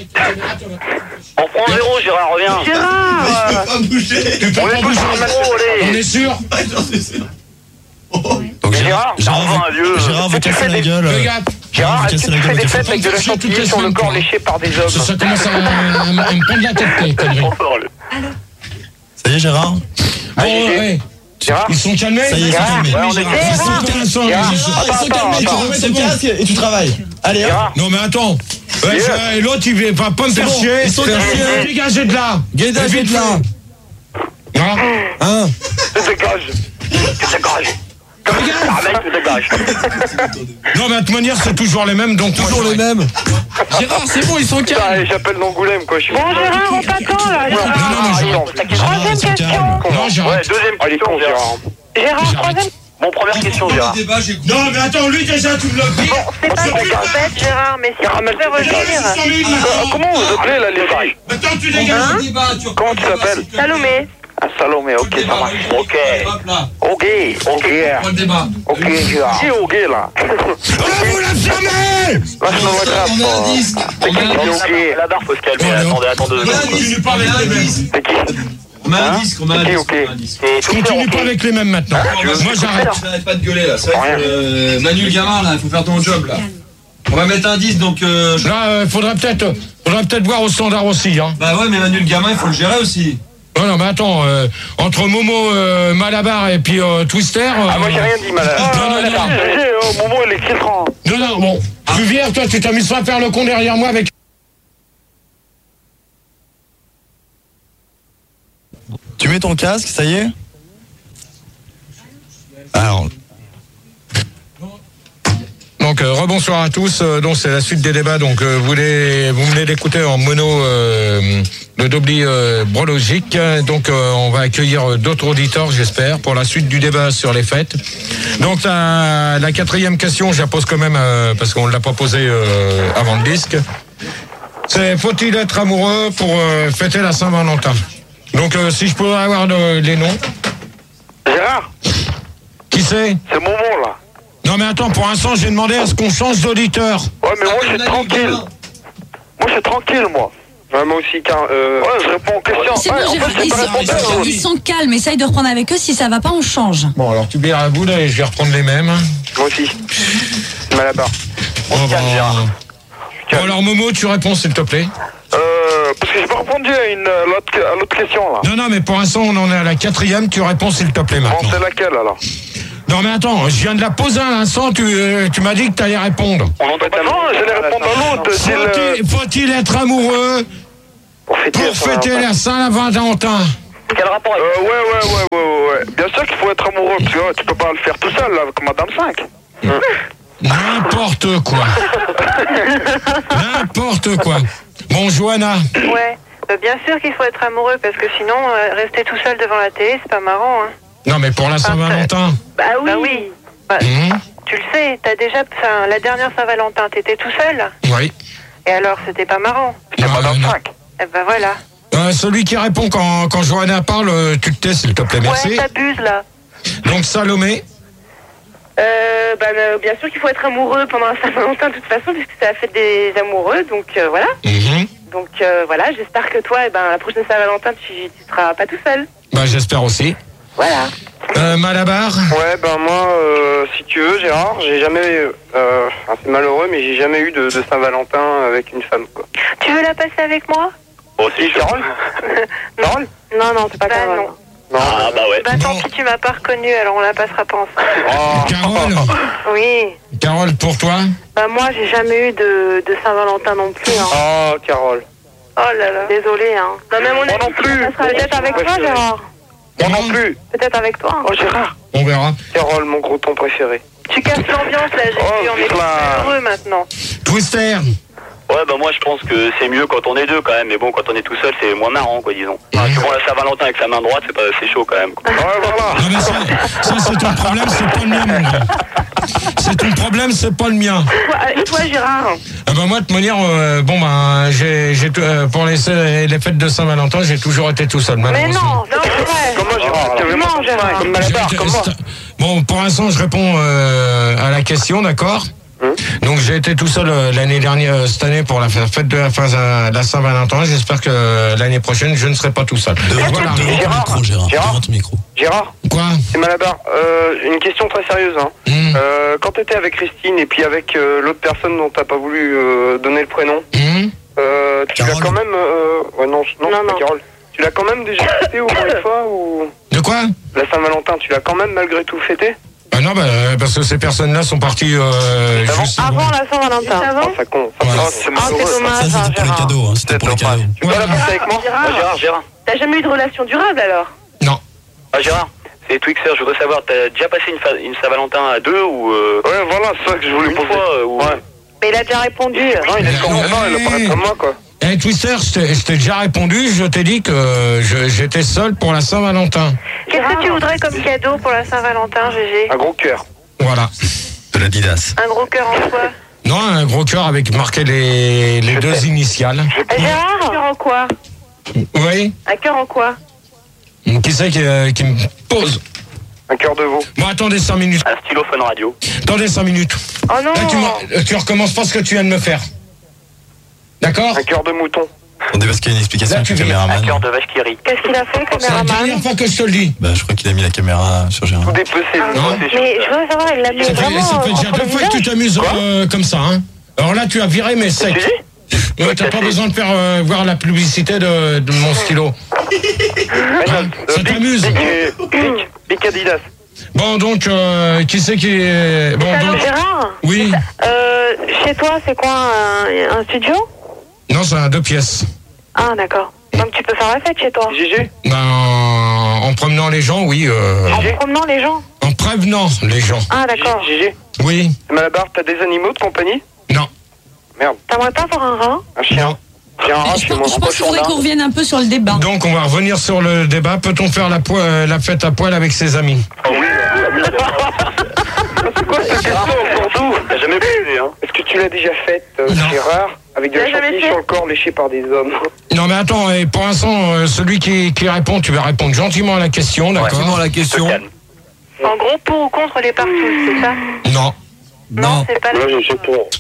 On reprend un zéro, Gérard, reviens. Gérard, Tu peux On pas est tous bouger. un zéro, On allez. est sûr? Donc Gérard, Gérard, enfin, veut- vieux. Gérard veut Tu casser fais la des- gueule. Fais gaffe. Gérard, veut est-ce que casser la tu fais gueule. des tu fêtes fais- avec de la toutes les chantilly sur le semaines, corps quoi. léché par des Ça, hommes? ça commence à, à- à me prendre la tête, tes conneries. Ça y est, Gérard. Bon, ouais. Gérard, Ils sont calmés? Ça y est, ils sont calmés. Ouais, on est Gérard. calmés. Ils sont intéressants, les Gérard. gens. Ils sont Attends, calmés, tu attends, remets c'est ton bon. casque et tu travailles. Allez, hop. Gérard, Non mais attends. Ouais, Yeah. ça, et l'autre il va pas me faire bon, chier. ils sont Faire cassés. chier. Dégagez de là. Dégagez de là. Hein Hein. Tu dégages. Tu dégages. Caramel, tu dégages. Non mais à toute manière c'est toujours les mêmes donc Toujours les mêmes. Gérard, c'est bon, ils sont putain, allez, j'appelle d'Angoulême, quoi. Je suis bon Gérard, on t'attend là. Non, non, mais Gérard. je- Troisième ils sont question. calmes. Non Ouais, j'arrête. deuxième Allez, question, con, Gérard. Gérard. Gérard, J'arrête. troisième. Bon, première question, Gérard. Non mais attends lui déjà tu me l'as dit. Bon, c'est pas ça en fait, Gérard, mais si Caramel, tu pouvais tu dégages. revenir. Co- Comment vous appelez, là, les filles? Attends tu dégages. Comment tu t'appelles? Salomé. Ah, Salomé, ok, ça marche. Ok. Ok, ok. Ok, Gérard. Qui ok, là? Vous la fermez. Lâche-moi la grappe. On met un disque. C'est qui qui est ok? La barre, faut se calmer. Allez, Attendez, attendez deux secondes. Continue pas avec les mêmes. C'est qui? On met un Hein disque, on met un Ok, disque. ok. on met un disque. Et tout Continue fait, pas ok. avec les mêmes maintenant. Moi j'arrête. J'arrête pas de gueuler là. C'est vrai Rien. que euh, Manu le gamin là, il faut faire ton job là. On va mettre un disque donc. Euh, je- Là euh, faudrait peut-être faudrait peut-être voir au standard aussi hein. Bah ouais, mais Manu le gamin, il faut le gérer aussi. Non non mais attends euh, entre Momo euh, Malabar et puis euh, Twister. euh, Ah, moi, j'ai rien dit, malade. Non, non, non. J'ai, au moment, il est filtrant. Non non bon. Tu viens toi tu t'amuses pas à faire le con derrière moi avec. Tu mets ton casque, ça y est. Alors, Donc euh, rebonsoir à tous. Euh, donc c'est la suite des débats. Donc euh, vous, les, vous venez d'écouter en mono euh, le Dobli euh, Brologique. Donc euh, on va accueillir d'autres auditeurs, j'espère, pour la suite du débat sur les fêtes. Donc la, la quatrième question, je la pose quand même euh, parce qu'on ne l'a pas posée euh, avant le disque. C'est faut-il être amoureux pour euh, fêter la Saint-Valentin? Donc euh, si je pourrais avoir le- les noms. Gérard, Qui c'est? c'est Momo, là. Non mais attends, pour l'instant j'ai demandé à ce qu'on change d'auditeur. Ouais, mais moi, je suis tranquille. Moi, je suis tranquille, moi. Ouais, moi aussi, car. Euh... Ouais, je réponds aux questions. C'est Ouais, bon, en Gérard, fait, c'est ils pas sont, répondeur, ils sont calmes, essaye de reprendre avec eux, si ça va pas, on change. Bon alors tu bières à bout là et je vais reprendre les mêmes. Moi aussi. Mal à barre. Oh, se calme, bah. Gérard. Bon alors Momo, tu réponds s'il te plaît. Euh, parce que j'ai pas répondu à une euh, l'autre à l'autre question là. Non non mais pour l'instant on en est à la quatrième, tu réponds s'il te plaît Bon, maintenant. c'est laquelle alors? Non mais attends, je viens de la poser à l'instant, tu, euh, tu m'as dit que tu allais répondre. On n'entend pas. Non, j'allais répondre à l'autre. c'est le- Faut-il, faut-il être amoureux Pour fêter, pour fêter la Saint-Valentin? Quel rapport avec Euh, ouais, ouais, ouais, ouais, ouais, ouais. Bien sûr qu'il faut être amoureux, parce que ouais, tu peux pas le faire tout seul, là, comme Madame cinq. N'importe quoi. N'importe quoi. Bon, Johanna. Ouais. Euh, bien sûr qu'il faut être amoureux parce que sinon, euh, rester tout seul devant la télé, c'est pas marrant. Hein. Non, mais pour la Saint-Valentin. Bah oui. Bah oui. Bah, Mmh. Tu le sais, t'as déjà. Enfin, la dernière Saint-Valentin, t'étais tout seul. Oui. Et alors, c'était pas marrant. Non, Madame non. cinq. Eh ben voilà. Euh, celui qui répond quand, quand Johanna parle, euh, tu te tais, s'il te plaît, merci. Ouais, t'abuses là. Donc, Salomé. Euh, bah, euh, bien sûr qu'il faut être amoureux pendant la Saint-Valentin de toute façon, puisque c'est la fête des amoureux, donc euh, voilà. Mmh. Donc euh, voilà, j'espère que toi, eh ben, la prochaine Saint-Valentin, tu, tu seras pas tout seul. Bah, j'espère aussi. Voilà. Euh, Malabar. Ouais, ben moi, euh, si tu veux, Gérard, j'ai jamais, euh, enfin, c'est malheureux, mais j'ai jamais eu de, de Saint-Valentin avec une femme, quoi. Tu veux la passer avec moi? Oh, si, Carole Carole Non, non, c'est pas Bah, Carole. non. Non. Ah, bah ouais. Bah tant pis, tu m'as pas reconnue, alors on la passera pas ensemble. Oh. Carole. Oui. Carole, pour toi. Bah moi, j'ai jamais eu de, de Saint-Valentin non plus. Hein. Oh, Carole. Oh là là. Désolée, hein. Non, mais à mon Moi avis, non plus. ça sera Peut-être avec Ouais, toi, je- Gérard. Moi non plus. Peut-être avec toi. Oh, Gérard. On verra. Carole, mon gros ton préféré. Tu casses l'ambiance là, j'ai Oh, vu, on est tous putain. heureux maintenant. Twister. Ouais, bah moi je pense que c'est mieux quand on est deux quand même, mais bon, quand on est tout seul, c'est moins marrant, quoi, disons. Parce que bon, la Saint-Valentin avec sa main droite, c'est pas, c'est chaud quand même, quoi. Ouais, voilà. Non, mais ça, ça c'est ton problème, c'est pas le mien, mon gars. C'est ton problème, c'est pas le mien. Toi, et toi, Gérard? Ah bah moi, de toute manière, euh, bon bah, j'ai, j'ai, euh, pour les, les fêtes de Saint-Valentin, j'ai toujours été tout seul, Mais malheureusement. non, c'est vrai. Comme moi, Gérard. Tu mens, Gérard. Comme Malabar, J'ai- comme moi. Bon, pour l'instant, je réponds euh, à la question, d'accord? Hum. Donc j'ai été tout seul euh, l'année dernière, euh, cette année pour la f- fête de la, fin- euh, la Saint-Valentin. J'espère que euh, l'année prochaine, je ne serai pas tout seul. Devant, Voilà. devant ton Gérard. micro, Gérard. Gérard. Devant ton micro. Gérard, Quoi? c'est Malabar. Euh, une question très sérieuse, hein. Hum, Euh, quand t'étais avec Christine et puis avec euh, l'autre personne dont t'as pas voulu euh, donner le prénom, hum. euh, tu l'as Carole. quand même... Euh, ouais, non, non, Non, c'est pas non. Carole. Tu l'as quand même déjà fêté au moins une fois ou... De quoi? La Saint-Valentin, tu l'as quand même malgré tout fêté? Ah non, bah, euh, parce que ces personnes-là sont parties euh, Avant. juste Avant la Saint-Valentin. Oh, ça compte. Ouais. Oh, c'est Ah, malheureux, c'est ça. dommage, Ça, hein, c'était pour les Gérard. cadeaux. Hein. C'était pour les cadeaux. Tu peux la passer avec moi? Ah, Gérard, Gérard. T'as jamais eu de relation durable alors? Non. Ah, Gérard, c'est Twixer, je voudrais savoir, t'as déjà passé une, fa- une Saint-Valentin à deux ou... Euh, Ouais, voilà, c'est ça que je voulais une poser. fois euh, ou... Ouais. Mais il a déjà répondu. Non, il est comme Ouais. non, il a pas comme moi, quoi. Eh, Twister, je t'ai, je t'ai déjà répondu, je t'ai dit que je- j'étais seul pour la Saint-Valentin. Qu'est-ce que tu voudrais comme cadeau pour la Saint-Valentin, Gégé? Un gros cœur. Voilà. De l'Adidas. Un gros cœur en soi. Non, un gros cœur avec marqué les, les Je deux t'aime. initiales. Un Gérard? cœur en quoi? Oui. Un cœur en quoi? Qui c'est qui, euh, qui me pose? Un cœur de veau. Bon, attendez cinq minutes. Un stylo Fun Radio. Attendez cinq minutes. Oh non. Là, tu, m'as- tu recommences pas ce que tu viens de me faire. D'accord? Un cœur de mouton. Attendez, parce qu'il y a une explication Là, avec tu le viens. Un caméraman. cœur de vache qui rit. Qu'est-ce qu'il a fait, C'est la caméraman? dernière fois que je te le dis. Bah, je crois qu'il a mis la caméra sur Gérard. Tout dépecé. Non. Mais je veux savoir, il l'a mis Ça fait, vraiment ça fait déjà entre deux le fois que tu visage. t'amuses euh, comme ça, hein. Alors là, tu as viré mes Tu secs. dis? Ouais, t'as pas besoin de faire euh, voir la publicité de, de mon stylo. Euh, Ça Big- t'amuse. Big, Big, Big Adidas. Bon, donc, euh, qui c'est qui est... Bon, Allô, donc... Gérard? Oui. Euh, chez toi, c'est quoi, un, un studio? Non, c'est un deux pièces. Ah, d'accord. Donc tu peux faire la fête chez toi? G G. Ben, en promenant les gens, oui. Euh, En promenant les gens? en prévenant les gens. Ah, d'accord. G G. Oui. Malabar, t'as des animaux de compagnie? Non. Merde. T'aimerais pas avoir un rat? Un chien. Non. J'ai un rat Je chez pense, moi. je pense qu'il faudrait qu'on revienne un peu sur le débat. Donc, on va revenir sur le débat. Peut-on faire la, poi- euh, la fête à poil avec ses amis? C'est quoi cette question pour nous? T'as jamais baisé, hein? Est-ce que tu l'as déjà faite, euh, Non. Gérard? Avec de la T'as jamais chantilly fait? sur le corps léché par des hommes. Non, mais attends, et pour l'instant, euh, celui qui, qui répond, tu vas répondre gentiment à la question, d'accord? Gentiment à la question. Te calme. En gros, pour ou contre les partous, c'est ça? Non. Non. C'est pas la Moi, je suis pour.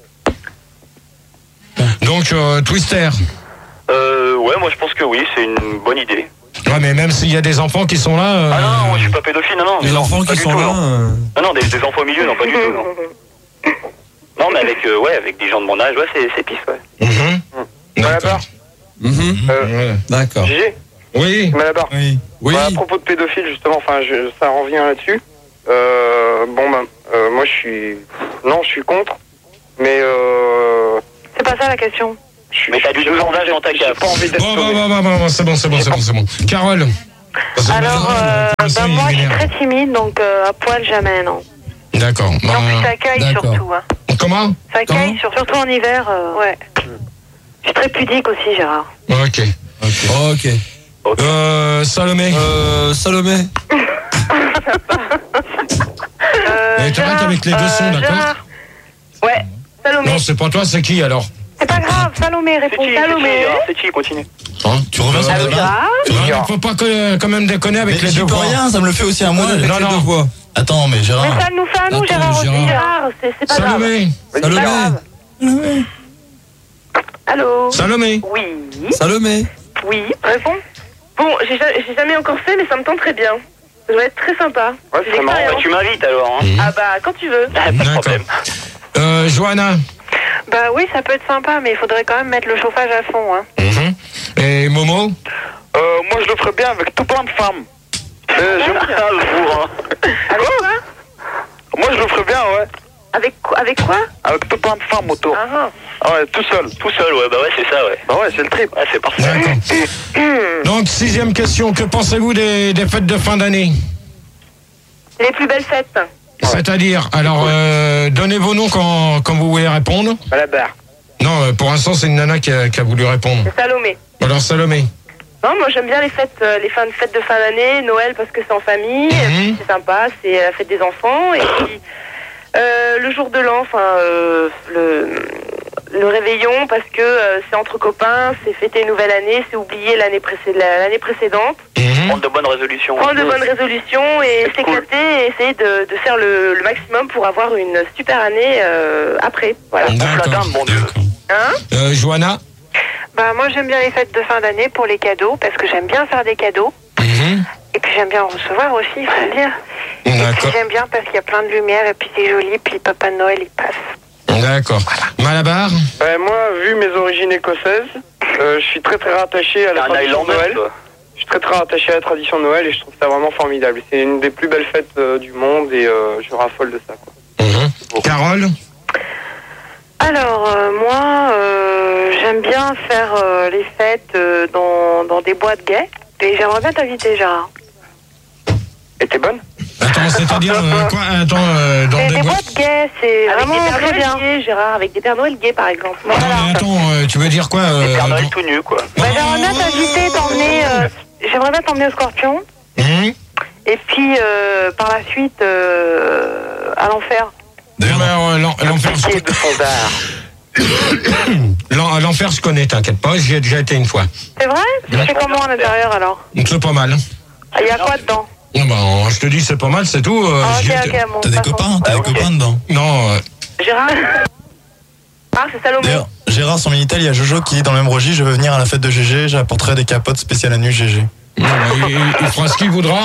Donc, euh, Twister. Euh, ouais, moi je pense que oui, c'est une bonne idée. Ouais, mais même s'il y a des enfants qui sont là... euh, Ah non, non, moi je suis pas pédophile, non, non. Les non, enfants pas qui du sont tout, là. Non, euh, non, non, des, des enfants au milieu, non, pas du tout, non. Non, mais avec, euh, ouais, avec des gens de mon âge, ouais, c'est, c'est pisse, ouais. mhm. Malabar. D'accord. mhm, Euh, Ouais. D'accord. G G. Oui. Malabar. Oui. Oui. Bah, à propos de pédophile, justement, enfin, je, ça revient là-dessus. Euh, bon, ben, euh, moi, je suis... Non, je suis contre. Mais, euh... C'est pas ça la question. Mais t'as du douze ans d'âge dans ta cave. Pas envie d'être Bon, sauvé. bon, bon, bon, bon, c'est bon, c'est bon, c'est bon, c'est bon. Carole. Alors, euh, Comme ça, bah, il moi, je suis m'énerve. très timide, donc euh, à poil, jamais, non. D'accord. Et en plus, Bah, ça caille d'accord. surtout. Hein. comment Ça Comment caille, sur- surtout en hiver, euh, ouais. Je suis très pudique aussi, Gérard. Ok. Ok. Euh, Salomé. Euh, Salomé. Euh, Et t'arrêtes avec les deux sons, d'accord Gérard. Ouais, Salomé. Non, c'est pas toi, c'est qui alors C'est pas grave, Salomé, C'est réponds qui, c'est qui, Salomé. Gérard, c'est qui, continue. Hein Tu reviens sur le Allô, débat Gérard. Non, mais faut pas que- quand même déconner avec Mais les j'y deux peux voix. rien, ça me le fait aussi à moi. Avec non, les non. deux voix. Attends, mais Mais Gérard. ça nous fait à nous, Attends, Gérard aussi, Gérard. Gérard. C'est c'est pas grave. Salomé. C'est pas Salomé. grave. Allô. Salomé. Oui, Salomé. oui. Réponds. Bon, j'ai ja- j'ai jamais encore fait, mais ça me tente très bien. Ça doit être très sympa. Ouais, C'est c'est marrant. Bah, l'expérience. tu m'invites alors, hein. Ah bah, quand tu veux. Pas de D'accord. problème. Euh, Johanna. Bah oui, ça peut être sympa, mais il faudrait quand même mettre le chauffage à fond. Hein. Mhm. Et Momo. Euh, moi, je le ferais bien avec tout plein de femmes. Euh, je- Ah, le four, hein. Avec quoi Moi, je le ferais bien, ouais. Avec, quoi- avec quoi Avec tout plein de femmes autour. Ah, ah. Ah ouais, tout seul. Tout seul, ouais, bah ouais, c'est ça, ouais. Bah ouais, c'est le trip. Ouais, c'est parfait. D'accord. Donc, sixième question. Que pensez-vous des, des fêtes de fin d'année? Les plus belles fêtes. C'est-à-dire, alors, euh, donnez vos noms quand, quand vous voulez répondre. À la barre. Non, euh, pour l'instant, c'est une nana qui a, qui a voulu répondre. C'est Salomé. Alors, Salomé. Non, moi j'aime bien les fêtes, euh, les fins de fêtes de fin d'année, Noël parce que c'est en famille, et puis Mhm. c'est sympa, c'est la fête des enfants, et puis euh, le jour de l'an, enfin euh, le, le réveillon parce que euh, c'est entre copains, c'est fêter une nouvelle année, c'est oublier l'année précé- la- l'année précédente, Mhm. Prendre de bonnes résolutions. prendre de bonnes résolutions et C'est cool. s'éclater et essayer de, de faire le, le maximum pour avoir une super année euh, après. Voilà. Bouffe la D'accord. dinde, mon Dieu. D'accord. Hein Euh, Johanna. Bah moi j'aime bien les fêtes de fin d'année pour les cadeaux, parce que j'aime bien faire des cadeaux. Mhm. Et puis j'aime bien en recevoir aussi, il faut le dire. Et puis D'accord. j'aime bien parce qu'il y a plein de lumière, et puis c'est joli, et puis Papa Noël il passe. D'accord. Malabar. Ben, moi, vu mes origines écossaises, euh, je suis très très rattaché à T'es la un tradition de Highlander, Noël. toi. Je suis très très rattaché à la tradition de Noël et je trouve ça vraiment formidable. C'est une des plus belles fêtes euh, du monde et euh, je raffole de ça, quoi. Mhm. Carole. Alors euh, moi euh, j'aime bien faire euh, les fêtes euh, dans, dans des boîtes gays, et j'aimerais bien t'inviter, Gérard. Et t'es bonne? Attends, c'est-à-dire euh, quoi? Attends, euh, dans Et des des boîtes. boîtes gays, c'est Avec vraiment des Pères très Noël bien. gays, Gérard, avec des Pères Noël gays par exemple. Non, mais attends, euh, tu veux dire quoi? Les euh, Père Noël dans- tout nu, quoi. Bah, j'aimerais bien t'inviter, t'emmener, euh, j'aimerais bien t'emmener au Scorpion, Mhm. et puis euh, par la suite euh, à l'enfer. D'ailleurs, euh, l'en- l'enfer, je- Pied de fondard. l'en- l'enfer, je connais, t'inquiète pas, j'y ai déjà été une fois. C'est vrai? C'est comment à l'intérieur alors? C'est pas mal. Il y a quoi dedans? Non, bah, je te dis, c'est pas mal, c'est tout. euh, Ah, j'y ok, étais- ok, bon. T'as des passons. copains T'as des copains dedans? Non, euh, Gérard Ah, c'est Salomé. D'ailleurs, Gérard, sur Minitel, il y a Jojo qui dit dans le même registre, je veux venir à la fête de G G, j'apporterai des capotes spéciales à nu G G. non, bah, il, il fera ce qu'il voudra.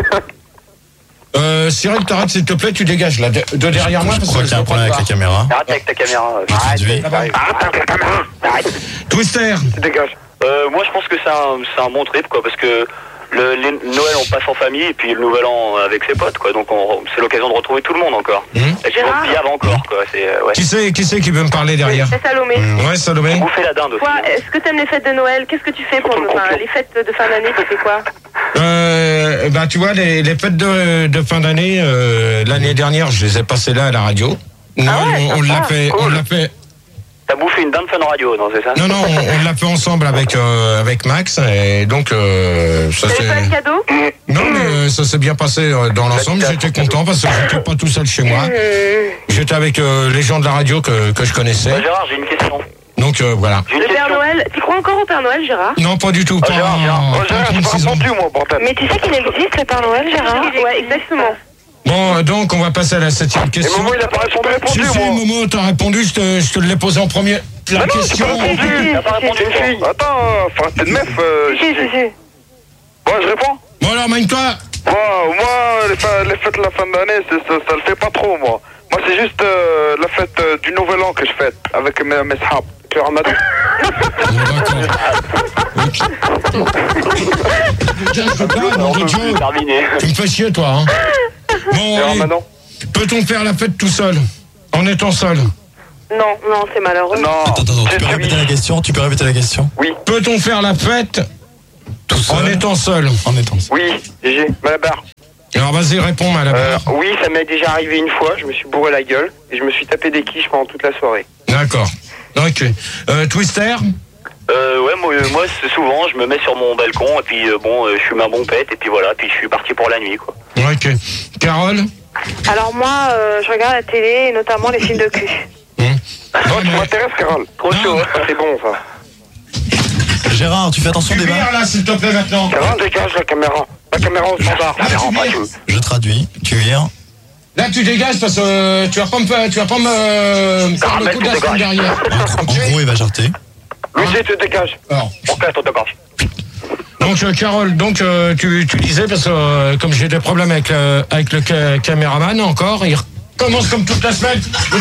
Euh, Cyril, t'arrêtes s'il te plaît, tu dégages là, de, de derrière moi. Je parce crois que qu'il y a un je problème peux avec pas la caméra. Arrête avec ta caméra. euh. Introduit. là-bas. Twister. Dégage. Euh, moi, je pense que c'est un, c'est un bon trip, quoi, parce que le, les Noël, on passe en famille, et puis le Nouvel An avec ses potes, quoi. Donc, on- c'est l'occasion de retrouver tout le monde encore. Mhm. Et puis, on se piave encore, quoi. C'est, euh, ouais. Qui c'est qui, c'est qui veut me parler derrière? C'est Salomé. Ouais, Salomé. Bouffer la dinde aussi. Toi, est-ce que t'aimes les fêtes de Noël? Qu'est-ce que tu fais pour enfin, les fêtes de fin d'année? Tu fais quoi? Euh, bah, tu vois, les, les fêtes de, de fin d'année, euh, l'année dernière, je les ai passées là à la radio. Non, Ah ouais, on, on l'a sympa, fait, on l'a fait. T'as bouffé une dinde fun radio, non, c'est ça? Non, non, on, on l'a fait ensemble avec euh, avec Max et donc euh, ça T'avais pas c'est. de cadeau? Non, mais euh, ça s'est bien passé euh, dans l'ensemble. J'étais content parce que j'étais pas tout seul chez moi. J'étais avec euh, les gens de la radio que que je connaissais. Bah, Gérard, j'ai une question. Donc euh, voilà. J'ai une Le Père question. Noël, tu crois encore au Père Noël, Gérard? Non, pas du tout. Pas, Gérard, Gérard. en- Oh, pas en Gérard, j'ai pas trente-six ans. répondu, moi, bordel. Mais tu sais qu'il existe le Père Noël, Gérard? Ouais, exactement. Bon, euh, donc on va passer à la septième Et question. Momo, il a pas répondu, Si, répondu, si, moi. Momo, t'as répondu, je te, je te l'ai posé en premier. La Ah non, j'ai question. pas répondu. T'as pas répondu, C'est une fille. Attends, euh, enfin, t'es une meuf. Euh, Si, si, je- si. Bon, je réponds. Bon alors, magne-toi. Moi, moi les, fa- les fêtes de la fin d'année, c'est- ça, ça le fait pas trop, moi. Moi, c'est juste euh, la fête euh, du Nouvel An que je fête avec mes, mes sahab. Le ramadan. Bon, d'accord. Déjà, je peux pas, nom On de peut Dieu. plus terminer. Tu me fais chier, toi. Hein. Bon, allez. Peut-on faire la fête tout seul? En étant seul? Non, non, c'est malheureux. Non. Attends, attends, tu peux répéter la question? Tu peux répéter la question? Oui. Peut-on faire la fête tout seul? En étant seul? En étant seul. Oui, G G, Malabar. Alors vas-y, réponds, Malabar. Euh, oui, ça m'est déjà arrivé une fois, je me suis bourré la gueule et je me suis tapé des quiches pendant toute la soirée. D'accord. Ok. Euh, Twister? Euh, ouais, moi, moi c'est souvent, je me mets sur mon balcon et puis euh, bon, euh, je fume un bon pet et puis voilà, puis je suis parti pour la nuit, quoi. Ok. Carole? Alors moi, euh, je regarde la télé et notamment les films de cul. Oh, tu m'intéresses, Carole. Trop chaud. C'est bon, ça. Gérard, tu fais attention au débat. Vire, là, s'il te plaît, maintenant. Carole, dégage la caméra. La caméra au standard. Là, tu vires. Je traduis, tu vires. Là, tu dégages parce que euh, tu vas pas me faire, tu vas pas me euh, faire le coup de la semaine derrière. En gros, il va jarter. Lucie, tu dégages. Alors. Ok, toi, d'accord. Donc, euh, Carole, donc, euh, tu, tu disais, parce que euh, comme j'ai des problèmes avec, euh, avec le ca- caméraman encore, il recommence comme toute la semaine.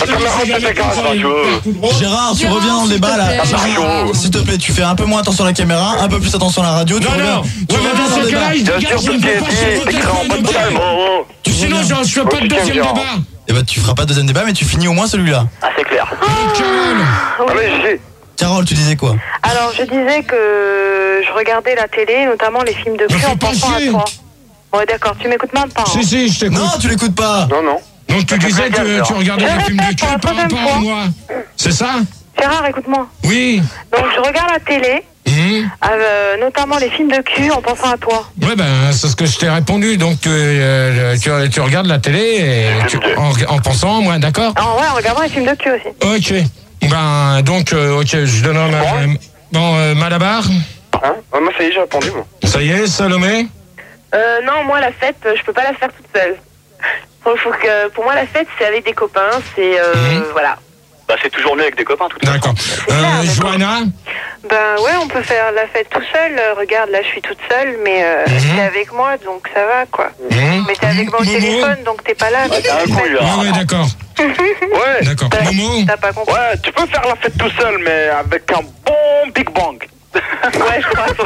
Gérard, tu reviens dans le débat là. S'il te plaît, tu fais un peu moins attention à la caméra, un peu plus attention à la radio. Tu Non, reviens, non. tu Ouais, mais reviens dans dans le ce débat. cas-là, il dégage, je ne peux pas sur votre téléphone de calme. Tu- Sinon, je ne fais pas de deuxième débat. Eh ben, tu feras pas de deuxième débat, mais tu finis au moins celui-là. Ah, c'est clair. Carole. Allez, G G. Carole, tu disais quoi? Alors, je disais que je regardais la télé, notamment les films de Me cul fais en pas pensant à chier. toi. Ouais, d'accord, tu m'écoutes même pas. hein. Si, si, je t'écoute. Non, tu l'écoutes pas. Non, non. Donc, tu disais que tu regardais Je les films de répète pour cul la par troisième rapport à fois. moi. C'est ça? Gérard, écoute-moi. Oui. Donc, je regarde la télé, Hum. euh, notamment les films de cul en pensant à toi. Ouais, ben, c'est ce que je t'ai répondu. Donc, tu, euh, tu, tu regardes la télé et tu- en, en pensant à moi, d'accord? Ah ouais, en regardant les films de cul aussi. Ok. Ben, donc, euh, ok, je donne un... euh, Bon, euh, Malabar? Hein? Ah, moi, ça y est, j'ai répondu, moi. Ça y est, Salomé? Euh, non, moi, la fête, je peux pas la faire toute seule. Faut, faut que, pour moi, la fête, c'est avec des copains, c'est... Euh, Mhm. Voilà. Bah, c'est toujours mieux avec des copains, tout à D'accord. Euh, Johanna? Ben ouais, on peut faire la fête tout seul. Euh, Regarde, là, je suis toute seule, mais euh, Mhm. t'es avec moi, donc ça va, quoi. Hum. Mais t'es avec moi au Momo? téléphone, donc t'es pas là. T'as un coup, là. Ouais, ouais, d'accord. Ouais. D'accord. T'as- Momo? T'as pas compris. Ouais, tu peux faire la fête tout seul, mais avec un bon Big Bang. Ouais, je crois.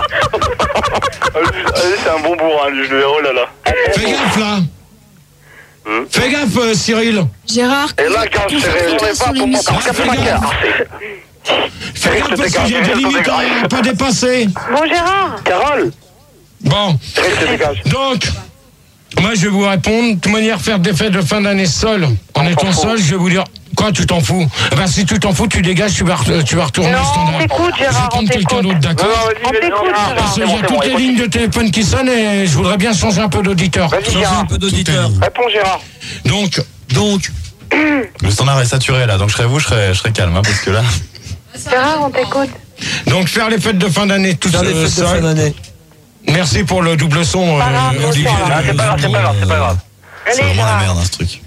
Allez, c'est un bon bourrin, lui, je le oh là là. Fais gaffe, là. Hum. Fais gaffe, euh, Cyril. Gérard, Et là, quand je serai, on est pas pour mon Ah, fais gaffe. Fais gaffe parce qu'il y a des limites à pas dépasser. Bon, Gérard. Carole. Bon, Cyril, tu dégages. donc, moi, je vais vous répondre. De toute manière, faire des fêtes de fin d'année seul, en étant seul, je vais vous dire... Quoi, tu t'en fous? Ben, si tu t'en fous, tu dégages, tu vas, re- tu vas retourner Non, au standard. on t'écoute, Je vais Gérard, on prendre quelqu'un t'écoute. d'autre, d'accord? On t'écoute, Gérard. Parce qu'il y a toutes les lignes de téléphone qui sonnent et je voudrais bien changer un peu d'auditeur. Vas-y, Gérard. peu d'auditeurs. Réponds, Gérard. Donc, Donc, Le standard est saturé là, donc je serais vous, je serais, je serais calme, hein, parce que là. Gérard, on t'écoute. donc faire les fêtes de fin d'année tout faire les seul. fêtes de fin d'année. Merci pour le double son, Pas grave, euh, Olivier. bonsoir. Ah, c'est pas grave, c'est pas grave, c'est pas grave. C'est Allez, vraiment la Gérard. merde, hein, ce truc.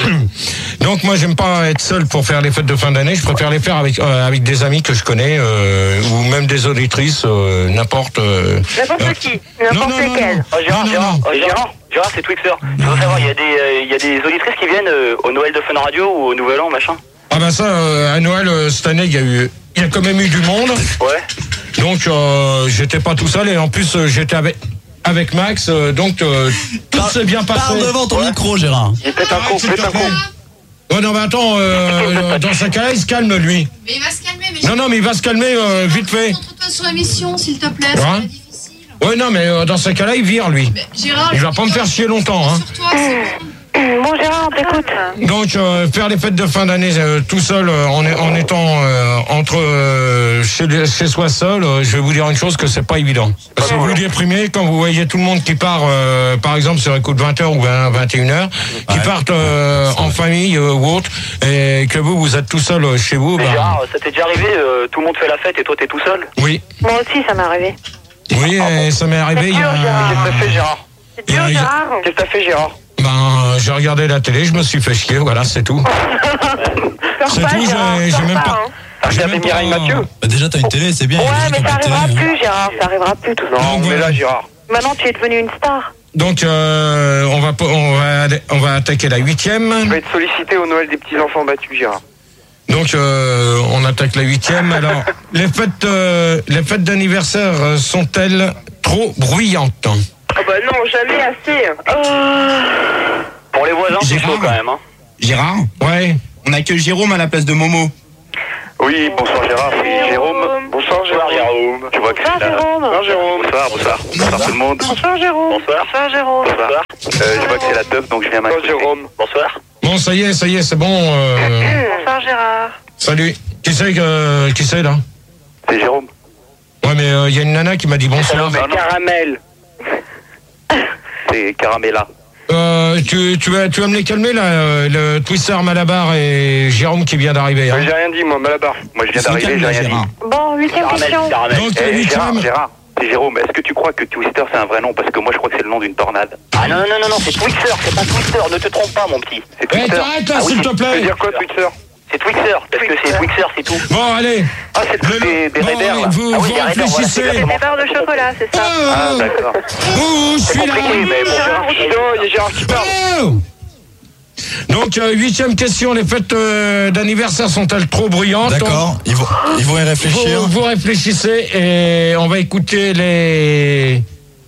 Donc moi j'aime pas être seul pour faire les fêtes de fin d'année, je préfère les faire avec euh, avec des amis que je connais euh, ou même des auditrices, euh, n'importe. euh, N'importe euh, qui, non, n'importe non, non, lequel. non. Oh, Gérard, Non, non, Gérard, non. oh, Gérard, Gérard, c'est Twixer. Je veux savoir, il y a des, euh, il y a des auditrices qui viennent euh, au Noël de Fun Radio ou au Nouvel An, machin. Ah bah ça, euh, à Noël euh, cette année il y a eu, il y a quand même eu du monde. Ouais. Donc euh, j'étais pas tout seul et en plus euh, j'étais avec avec Max, euh, donc euh, tout s'est bien passé. Parle devant ton micro, Gérard. Il pète un coup, s'il te pète un plaît. coup. Oh non mais attends, euh, dans ce cas-là il se calme lui. Mais il va se calmer, mais Non non mais il va se calmer euh, vite fait. concentre-toi sur l'émission, s'il te plaît, c'est Hein pas difficile. Ouais non mais euh, dans ce cas-là il vire lui. Mais Gérard, Il va pas me faire chier longtemps hein. sur toi, c'est bon. Bon, Gérard, on t'écoute. Donc euh, faire les fêtes de fin d'année euh, tout seul euh, en, en étant euh, entre euh, chez, chez soi seul, euh, je vais vous dire une chose que c'est pas évident. Parce que vous déprimez quand vous voyez tout le monde qui part euh, par exemple sur un coup de vingt heures ou vingt et une heures, qui Ouais. partent euh, en famille euh, ou autre, et que vous vous êtes tout seul euh, chez vous. Mais bah, Gérard, ça t'est déjà arrivé, euh, tout le monde fait la fête et toi t'es tout seul? oui, Moi aussi, ça m'est arrivé. oui, et ça m'est arrivé il y a. Qu'est-ce que t'as fait, Gérard? C'est dur, Il y a- Gérard. Qu'est-ce que t'as fait, Gérard? Ben, j'ai regardé la télé, je me suis fait chier, voilà, c'est tout. C'est pas, tout, Gérard, j'ai j'ai sors même pas, pas. hein. T'as j'ai regardé même Mireille pas- Mathieu? Bah, déjà, t'as une télé, c'est bien. il y a Ouais, des gens mais qui ça ont une arrivera télé, hein. plus, Gérard. Ça arrivera plus, tout ça. Non, mais là, Gérard. Maintenant, tu es devenu une star. Donc, euh, on, va, on, va, on va attaquer la Je huitième. vais être sollicité au Noël des petits-enfants battus, Gérard. Donc, euh, on attaque la huitième. Alors, les fêtes, euh, les fêtes d'anniversaire euh, sont-elles trop bruyantes? Oh bah non, jamais assez. Euh... voisins, c'est chaud quand même. Hein. Gérard ? Ouais. On accueille Jérôme à la place de Momo. Oui, bonsoir Gérard, c'est Jérôme. Bonsoir Jérôme. Tu vois que c'est là. Bonsoir Jérôme. Bonsoir, bonsoir. Bonsoir tout le monde. Bonsoir Jérôme. Bonsoir. Bonsoir Jérôme. Bonsoir. Euh, je vois que c'est la teuf, donc je viens m'inquiéter. Bonsoir Jérôme. Bonsoir. Bon, ça y est, ça y est, c'est bon. Euh... Bonsoir Gérard. Salut. Qui c'est que... qui c'est là? C'est Jérôme. Ouais, mais il euh, y a une nana qui m'a dit bonsoir. C'est Caramel. C'est Caramella. Euh, tu, tu, vas, tu vas me les calmer là, euh, le Twister Malabar et Jérôme qui vient d'arriver. Hein. J'ai rien dit moi, Malabar. Moi je viens d'arriver, j'ai rien dit. Bon, huitième question. Donc, Eh, huitième. Gérard, Gérard, c'est Jérôme. Est-ce que tu crois que Twister c'est un vrai nom? Parce que moi je crois que c'est le nom d'une tornade. Ah non, non, non, non, c'est Twister, c'est pas Twister, ne te trompe pas mon petit. C'est Eh, Twister. t'arrêtes là, Ah oui, s'il te Tu veux plaît. dire quoi, Twitter? C'est Twixer, parce que c'est Twixer, c'est tout. Bon, allez. Ah, c'est Le- des, des bon, raiders, là. vous- Ah oui, vous des raiders, voilà, réfléchissez. c'est Des exactement barres de chocolat, c'est ça. Ah, d'accord. Oh, je C'est suis là. compliqué, mais bon, Gérard, Non, il y a Gérard qui parle. Oh. Donc, euh, huitième question, les fêtes euh, d'anniversaire sont-elles trop bruyantes? D'accord, ils vont, ils vont y réfléchir. Vous, vous réfléchissez et on va écouter les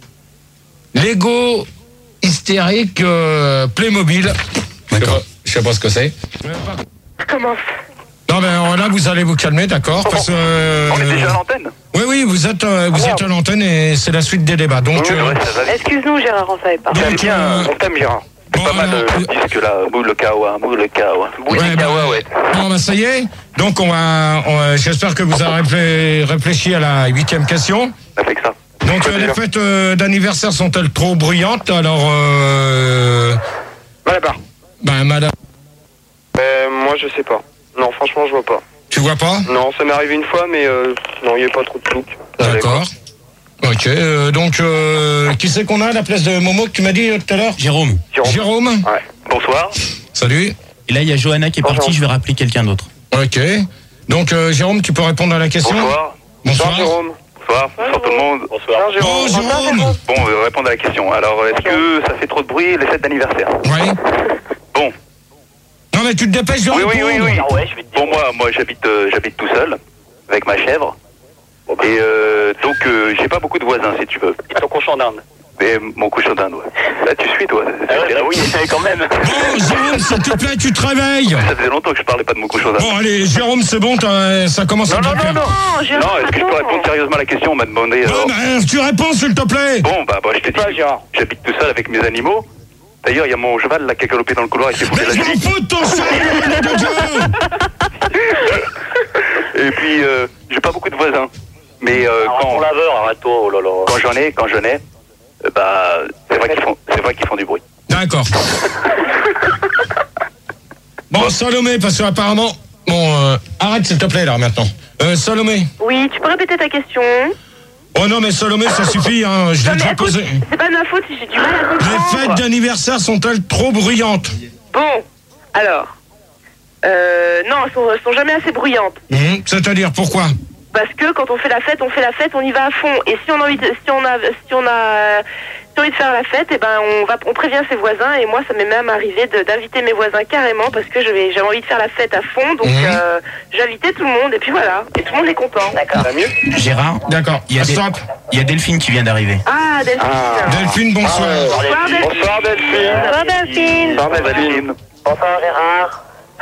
Lego hystérique euh, Playmobil. D'accord. Je sais pas ce que c'est. Commence. Non mais euh, là vous allez vous calmer, d'accord, parce que euh, on est déjà à l'antenne. oui oui vous êtes euh, vous Ah, êtes à l'antenne et c'est la suite des débats. Donc Oui, euh, ouais, ça va vite. Excuse-nous Gérard, on savait pas. On t'aime donc, bien, euh, on t'aime Gérard. C'est bon, pas mal alors, le euh, disque là, Boule le Kawa, Boule le Kawa. Boule ouais, le bah, Kawa, ouais. bon bah ça y est. Donc on va, on va- j'espère que vous avez réflé- réfléchi à la huitième question. On a fait que ça. Donc euh, les fêtes euh, d'anniversaire sont-elles trop bruyantes? Alors euh, Malabar. ben madame, Euh, moi, je sais pas. Non, franchement, je vois pas. tu vois pas? Non, ça m'est arrivé une fois, mais euh, non, il n'y a pas trop de plouc. D'accord. Ok, euh, donc euh, qui c'est qu'on a à la place de Momo que tu m'as dit euh, tout à l'heure? Jérôme. Jérôme. Jérôme. Ouais. Bonsoir. Salut. Et là, il y a Johanna qui est Bonjour. partie, je vais rappeler quelqu'un d'autre. Ok. Donc euh, Jérôme, tu peux répondre à la question? Bonsoir. Bonsoir, Jérôme. Bonsoir. Bonsoir tout le monde. Bonsoir. Oh Jérôme. Bon, on va répondre à la question. Alors, est-ce que ça fait trop de bruit les fêtes d'anniversaire? Ouais. Bon. Non mais tu te dépêches de Oui, répondre. oui, oui, oui. Bon, moi, moi j'habite euh, j'habite tout seul, avec ma chèvre. Et euh, donc, euh, j'ai pas beaucoup de voisins, si tu veux. Et ton cochon d'Inde. Et mon cochon d'Inde, ouais. Là, tu suis, toi. Ah ouais, bah oui, quand même. Bon Jérôme, s'il te plaît, tu te réveilles. Ça faisait longtemps que je parlais pas de mon cochon d'Inde. Bon allez, Jérôme, c'est bon, t'as- ça commence à Non, bien non, faire. non, non. Non, Jérôme, Non, est-ce que je peux attends. répondre sérieusement à la question? On m'a demandé. Non, alors. mais tu réponds s'il te plaît. Bon, bah, bah, je te dis, j'habite tout seul avec mes animaux. D'ailleurs, il y a mon cheval là qui a galopé dans le couloir et qui s'est Mais bouffé je la m'en cheville. fous de ton cheval, nom de Dieu. Et puis, euh, j'ai pas beaucoup de voisins. Mais euh, quand, laveur, arrête-toi, oh là là. quand j'en ai, quand j'en ai, euh, bah, c'est vrai qu'ils font, c'est vrai qu'ils font du bruit. D'accord. Bon, Salomé, parce que apparemment, bon, euh, arrête s'il te plaît là maintenant. Euh, Salomé. Oui, tu peux répéter ta question? Oh non mais Salomé, ça suffit, hein. Je l'ai Non, mais déjà écoute, posé. c'est pas de ma faute si j'ai du mal à Les comprendre. fêtes d'anniversaire sont-elles trop bruyantes? Bon, alors. Euh, non, elles sont, elles sont jamais assez bruyantes. Hum, C'est-à-dire pourquoi? Parce que quand on fait la fête, on fait la fête, on y va à fond. Et si on a envie de, si on a, si on a, si on a envie de faire la fête, et ben on va, on prévient ses voisins. Et moi, ça m'est même arrivé de- d'inviter mes voisins carrément parce que j'avais, j'avais envie de faire la fête à fond. Donc Mhm. euh, j'invitais tout le monde et puis voilà. Et tout le monde est content. D'accord. Gérard, D'accord. il y, a des- Stop. il y a Delphine qui vient d'arriver. Ah, Delphine. Delphine, bonsoir. Bonsoir Delphine. Bonsoir, Delphine. Ça va Delphine? Bonsoir, Delphine. Bonsoir Gérard.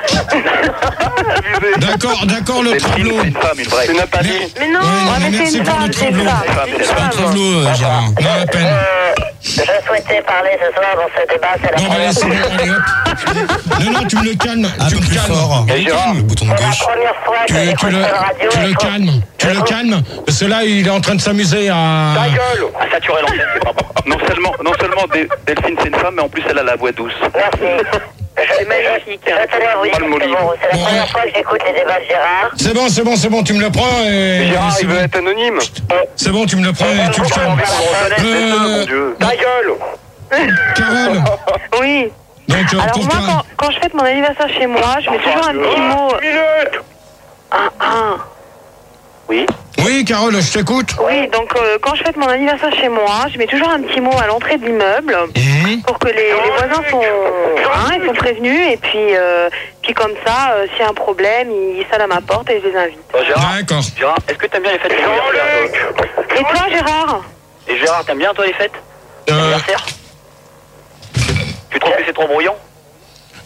D'accord, d'accord, le Delphine, tableau. c'est une femme, une vraie. Tu n'as pas dit. Mais non, Ouais, non, mais merci c'est une pour femme, le c'est une tableau. femme. C'est C'est une pas Pas un femme. tableau, euh, Gérard. Non, à peine. Je souhaitais parler ce soir dans ce débat, c'est la Non, mais c'est bon, allez, hop. Non, non, tu me le calmes. Un tu peu me plus calmes. fort. Et Gérard. Le bouton de gauche. première fois Tu, que tu j'écoute le, cette radio. tu et le je- calmes. Tu le calmes. Parce que là, il est en train de s'amuser à. Ta gueule. À saturer l'antenne, c'est pas bon. Non seulement, non seulement Del- Delphine c'est une femme, mais en plus elle a la voix douce. Merci. C'est magnifique. Je tenais à vous dire Pas le mot que c'est libre. bon, c'est la Bon, première ouais. fois que j'écoute les débats de Gérard. C'est bon, c'est bon, c'est bon, tu me le prends et. Gérard, c'est il veut bon. être anonyme. C'est bon, tu me le prends et tu le calmes. Laisse-le, Euh, mon Dieu. Ta gueule. Carole. Oui. Donc, euh, Alors pour moi, toi. quand, quand je fête mon anniversaire chez moi, je mets toujours un petit mot. Minute. Un, un. Oui. Oui, Carole, je t'écoute. Oui, donc euh, quand je fête mon anniversaire chez moi, je mets toujours un petit mot à l'entrée de l'immeuble Mhm. pour que les, les voisins sont, hein, ils sont prévenus et puis, euh, puis comme ça, euh, s'il y a un problème, ils sonnent à ma porte et je les invite. Bon, Gérard, D'accord. Gérard, est-ce que t'aimes bien les fêtes d'anniversaire, toi Et toi, Gérard? Et Gérard, t'aimes bien toi les fêtes Euh, d'anniversaire? Tu trouves que c'est trop brouillon?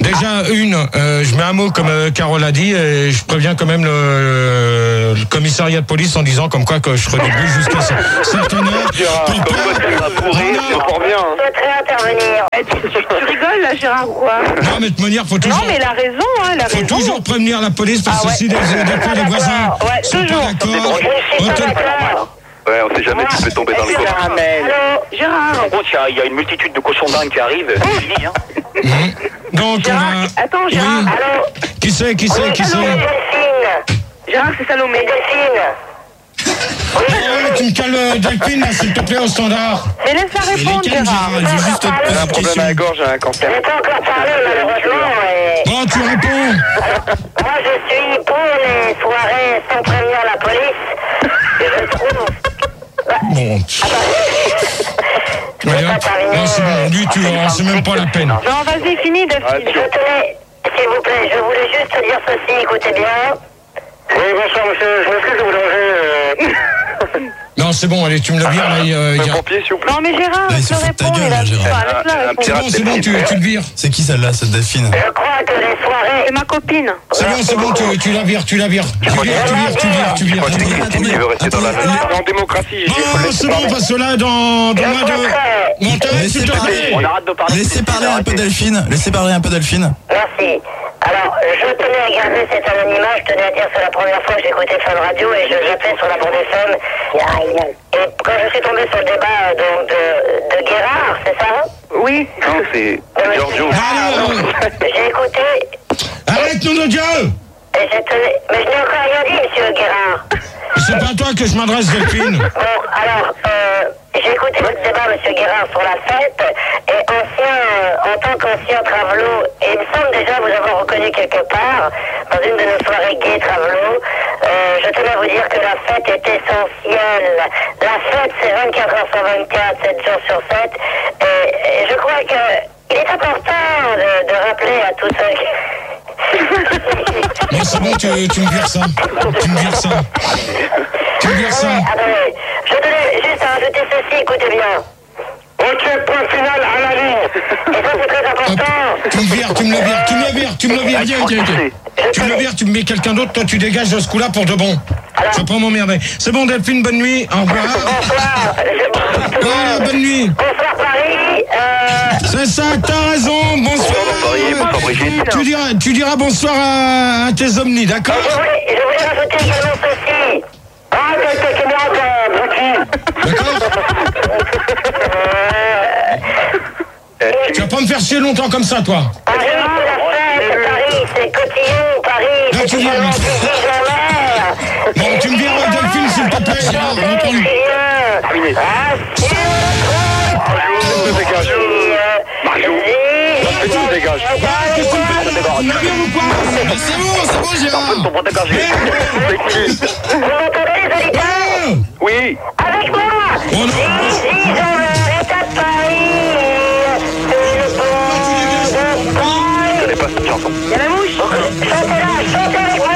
déjà, une, euh, je mets un mot comme euh, Carole a dit, et je préviens quand même le, le commissariat de police en disant comme quoi que je serai debout jusqu'à certaines heures. Gérard, comme quoi tu vas pourrir, c'est fort bien. Je souhaiterais intervenir. Eh, tu, tu- tu rigoles là, Gérard, ou quoi? Non, mais de toute manière, faut toujours, Non, mais il a raison, hein, il a faut raison. toujours prévenir la police parce Ah que ouais. si des, des fois les voisins Ouais, sont toujours. pas d'accord, Je ne suis on pas te- d'accord. Ouais, on sait jamais, tu peux tomber dans le coffre. Caramel. Gérard. Par contre, il y a- il y, a une multitude de cochons dingues qui arrivent. C'est fini, hein. donc on Gérard, va... attends, Gérard. Oui. Allô? Qui c'est, qui c'est, qui c'est? Delphine. Gérard, c'est Salomé. Delphine. Oh, tu me cales euh, Delphine, là, s'il te plaît, au standard. Mais laisse-la répondre, Gérard. Elle veut juste te poser J'ai un une problème question. à la gorge, j'ai un cancer. Je n'ai pas encore parlé, malheureusement. Et... Bon, tu réponds. Moi, je suis pour les soirées sans prévenir la police. Je trouve. Bon. Allez, hop. Non, c'est bon, lui, tu, oh, c'est même pas la peine. Non, vas-y, finis, Delphine. Je tenais, s'il vous plaît, je voulais juste dire ceci, écoutez bien. Oui, bonsoir, monsieur. Je m'excuse de vous déranger. Non, c'est bon, allez, tu me le vires, là, il y a... il y Un a- pompier, s'il vous plaît. Non, mais Gérard, Là, il laisse se le fout de ta répondre. gueule, il a là, dit Gérard. pas, laisse-la Un répondre. C'est bon, c'est bon, tu, tu le vires. C'est qui celle-là, cette Delphine? Je crois que les soirées... C'est ma copine. C'est bon, c'est bon, tu, tu la vires, tu la vires. Tu vires, tu vires, tu vires, tu Je vires. crois que c'est Christine qui veut rester dans la même. En démocratie, j'ai Oh, c'est bon, parce que là, dans, dans moins de... Mon t'arrête, Laissez s'il te parler. plaît. On arrête de parler. Laissez parler un peu Delphine. Laissez parler un peu Delphine. Merci. Alors, je tenais à garder cet anonymat, je tenais à dire que c'est la première fois que j'écoutais Fun Radio et je j'appelais sur la bande F M. Et quand je suis tombé sur le débat donc, de, de Guérard, c'est ça? Oui. Non, c'est Giorgio. Alors, J'ai écouté arrête, nom de Dieu. et j'ai tenu... Mais je n'ai encore rien dit, monsieur Guérard. C'est pas à toi que je m'adresse, Delphine. Bon, alors, euh, j'ai écouté votre débat, monsieur Guérard, sur la fête, et ancien, euh, en tant qu'ancien travelot, et il me semble déjà vous avoir reconnu quelque part, dans une de nos soirées gay travelot, euh, je tenais à vous dire que la fête est essentielle. La fête, c'est vingt-quatre heures sur vingt-quatre, sept jours sur sept, et, et je crois que il est important de, de rappeler à tous ceux qui... Non, c'est bon, tu, tu me vires ça. Tu me vires ça. Tu me vires ça. Attendez, je tenais juste à rajouter ceci, écoutez bien. Ok, point final à la ligne. Et ça, c'est très important. Tu me vires, tu me le vires, tu me le vires, tu me le vires. Viens, viens, viens. Tu me le vires, tu me mets quelqu'un d'autre, toi tu dégages de ce coup-là pour de bon. Je vais pas m'emmerder. C'est bon, Delphine, bonne nuit. Au revoir. Bonsoir. Voilà, bonne nuit. Bonsoir, Paris. Euh... C'est ça, t'as raison. Bonsoir. Paris, bonsoir Brigitte. Tu diras, tu diras bonsoir à, à tes omnis, d'accord? Je voulais, je voulais rajouter également ceci. Ah, t'as ta caméra, toi, Brutti. D'accord? Tu vas pas me faire chier longtemps comme ça, toi. Paris, c'est la fête. Paris, c'est Cotillon. Paris, Là, c'est tu viens, finalement mais- Dijon-Mer. Bon, tu me vires Delphine, s'il te plaît. Gérard, on entend lui. Terminé. Ah, si Je dégage. Mario. Je te dégage. Qu'est-ce que tu me fais? Tu me vires ou quoi? Mais c'est bon, c'est bon, Gérard. Ton bras dégagé. Vous m'entendez, les auditeurs? Oui. Avec moi. Oh non. Dijon-Mer est à Paris. C'est le pont de Paris. Je connais pas cette chanson. Il y a la mouche. Chantez-la, chantez avec moi.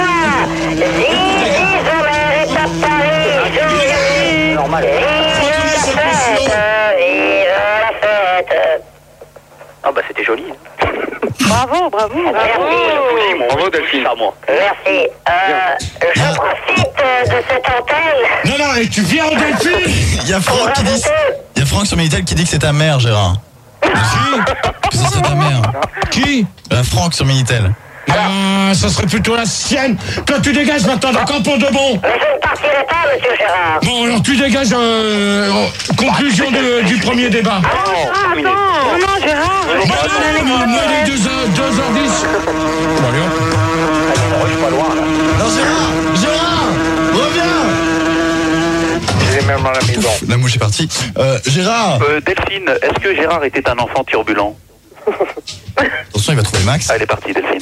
Dijon-Mer est à Paris. Joyeux. Normal. Vive la fête. Vive la fête. Ah bah c'était joli. Bravo, bravo, bravo. Merci. Bravo, Delphine. À moi. Merci. Euh, je profite euh, de cette antenne. Non, non, et tu viens, Delphine. Il y a Franck qui dit. Il y a Franck sur Minitel qui dit que c'est ta mère, Gérard. Qui? Que ce serait ta mère. Qui? Euh, Franck sur Minitel. Ah, ça serait plutôt la sienne. Toi, tu dégages maintenant, d'accord, pour de bon. Mais je ne partirai pas, monsieur Gérard. Bon, alors tu dégages. Euh, conclusion de- du premier débat. Ah, attends. Non, non, Gérard. Bah non, mais moi, il est deux heures dix. Bon, allez, hop. Je suis pas loin là. Non, Gérard. Gérard, reviens. Il est même à la maison. La mouche est partie. Euh, Gérard. Euh, Delphine, est-ce que Gérard était un enfant turbulent? Attention, il va trouver Max. Ah, elle est partie, Delphine.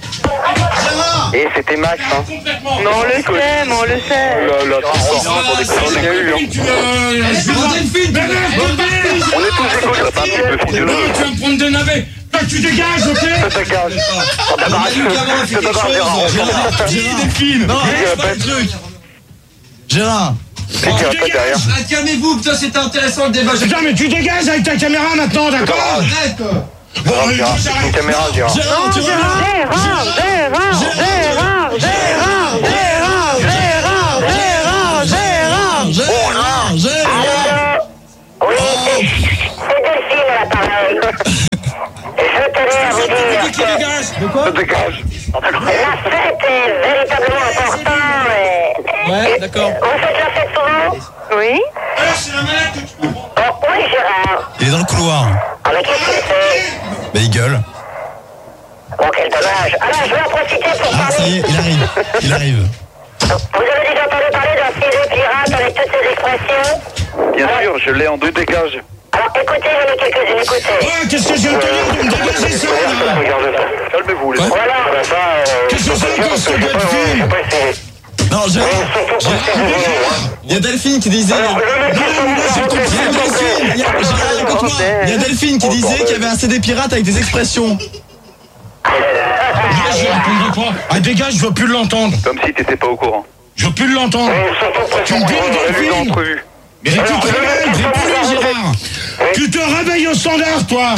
Et c'était Max, hein. Mais on le sait, mais on le sait. Là, là, c'est fort. On est eu, hein. Tu vas- On Delphine, est tous égoïstes. Ça pas un petit peu Non, fidéleux. tu vas me prendre des navets. Toi, tu dégages, ok? Ça dégage. C'est pas grave, Gérard. Gérard. Delphine. Non, c'est pas le truc. Gérard. C'est qui va pas derrière. Calmez-vous, putain, c'était intéressant le débat. Putain, mais tu dégages avec ta caméra maintenant, d'accord? Arrête. Bon, Non, mais Gérard, vous c'est arrêtez. une caméra, Non, Gérard. Gérard, Non, tu Gérard, reviens. Gérard, Gérard, Gérard, Gérard, Gérard, Gérard, Gérard, Gérard. Gérard, Gérard. Oui, c'est c'est Delphine à l'appareil. Je tenais à vous dire Qui dégage? De quoi? Dégage. la fête est véritablement importante. et- Ouais, d'accord. Vous faites la fête souvent? Oui. Alors, c'est la manette que tu comprends. Oh, oui, Gérard. Il est dans le couloir. Ah, mais qu'est-ce qu'il fait? Bah, il gueule. Oh, quel dommage. Alors, je vais en profiter pour Ah, ça y parler. est, il arrive. Il arrive. Vous avez déjà entendu parler d'un ciseau pirate avec toutes ces expressions? Bien sûr, je l'ai en deux dégages. Alors, écoutez, j'en ai quelques-unes, écoutez. Oh, qu'est-ce que je viens de te dire de me dégager ça, là? Regarde ça. Calmez-vous, les Ouais. gars. Voilà. Qu'est-ce que c'est encore, ce gars de fille? Non, Gérard. Gérard. Il y a Delphine qui disait. Non, non, là, j'ai compris. Il y a Delphine, il y a, Gérard, écoute-moi. Il y a Delphine qui disait qu'il y avait un C D pirate avec des expressions. Là, je répondrai pas. Ah, dégage, je veux plus l'entendre. Comme si t'étais pas au courant. Je veux plus l'entendre. Tu me dis, On l'a vu dans Delphine? l'entrevue. Mais tu te réveilles, réponds, Gérard. Tu te réveilles au standard, toi.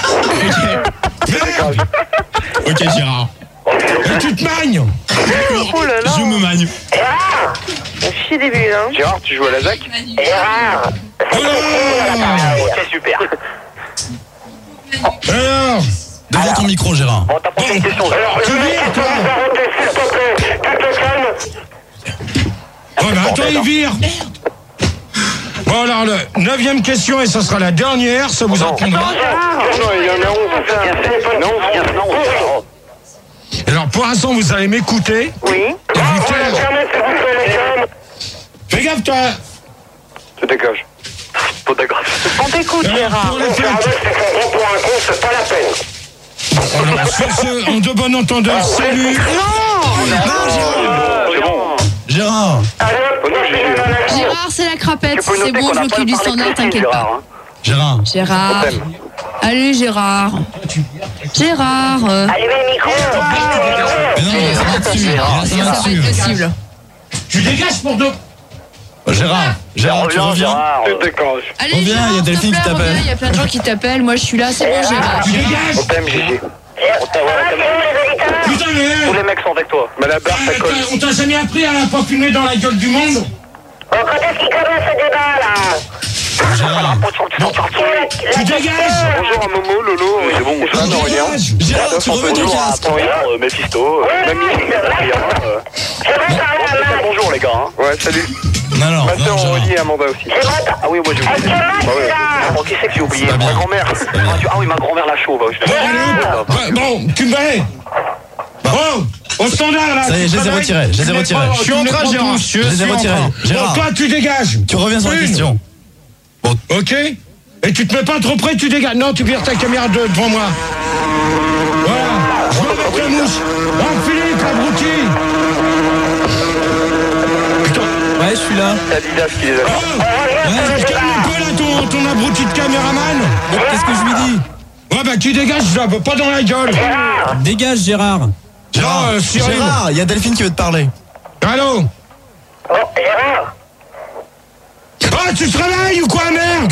Merde. Ok, Gérard. Et tu te magnes. Oh là là. Je me magne. Gérard. Chier des bulles, hein. Gérard, tu joues à la Z A C? Gérard. Alors, Ok, super. alors, Devant ton micro, Gérard. Bon, t'as posé une question. Alors, tu vires, toi. Oh, bah attends, il vire. Bon, alors, le neuvième question, et ce sera la dernière, ça vous apprendra. Non, il y en a onze. Bien fait. Non, bien fait. Non, Alors, pour l'instant, vous allez m'écouter. Oui. Et vous taire. Fais gaffe, toi. tu dégages. Pas d'accord. On t'écoute, Alors, Gérard. pour la fête. Alors, sur ce, en de bon entendeur, salut. C'est bon. Gérard. Gérard, c'est la crapette. C'est bon, je m'occupe du standard, t'inquiète pas. Gérard. Gérard. Allez, Gérard. Gérard. euh, Allumez le micro. Mais non, ça va dessus. Là, ça va Ça va dessus. être possible. Tu dégages pour deux. Gérard. Gérard, tu reviens. Tu dégages. Allez, Reviens, Gérard, il y a s'il te Delphine qui plaît, t'appelle. reviens, il y a plein de gens qui t'appellent. Moi, je suis là, c'est bon, Gérard. Tu dégages. On t'aime, Gigi. Ça va, c'est vous, les auditeurs? Putain, mais... Tous les mecs sont avec toi. Mais la barre, ça colle. On t'a jamais appris à pas fumer dans la gueule du monde? Bon, quand est-ce qu'il commence ce débat, là? Gérard. Tu dégages. Bonjour à Momo, Lolo, c'est bon, Tu Ousmane, Aurélien. dégages. Gérard, tu remets ton Bonjour à casque. Florian, euh, Mephisto, euh, Mamie, Adrien. euh. J'aimerais parler à Max. Bonjour les gars. hein. Ouais, salut. Non, non, Ma non, soeur Gérard. Aurélie et Amanda aussi. J'aimerais pas- Ah oui, moi j'ai oublié. Est-ce que Max Bah ouais. est là? Oh, qui c'est que j'ai oublié? pas Ma bien. grand-mère. pas bien. Ah, tu- Ah oui, ma grand-mère la chauve. Je Bon, allez, bon, bon, tu me verrais. Bon, au standard, là. Ça y est, tu je les ai travailles. retirés, je les ai Tu mets retirés. pas- Je suis tu en mets train, pas Gérard. tous. Je les ai suis en retirés. train. Gérard. Bon, toi, tu dégages. Tu reviens sur la Une. question. Ok. Et tu te mets pas trop près, tu dégages. Non, tu vires ta caméra de- devant moi. Voilà. Je vais avec la mouche. Oh, Philippe, abruti. Putain. Ouais, je suis là. C'est Adidas qui les a. Oh, calme un peu, là, ton, ton abruti de caméraman. Qu'est-ce que je lui dis? Ouais, bah, tu dégages, je la veux pas dans la gueule. Dégage, Gérard. Gérard, Non, euh, Cyril. Gérard, il y a Delphine qui veut te parler. Allô? Oh, Gérard. Oh, tu te réveilles ou quoi, merde?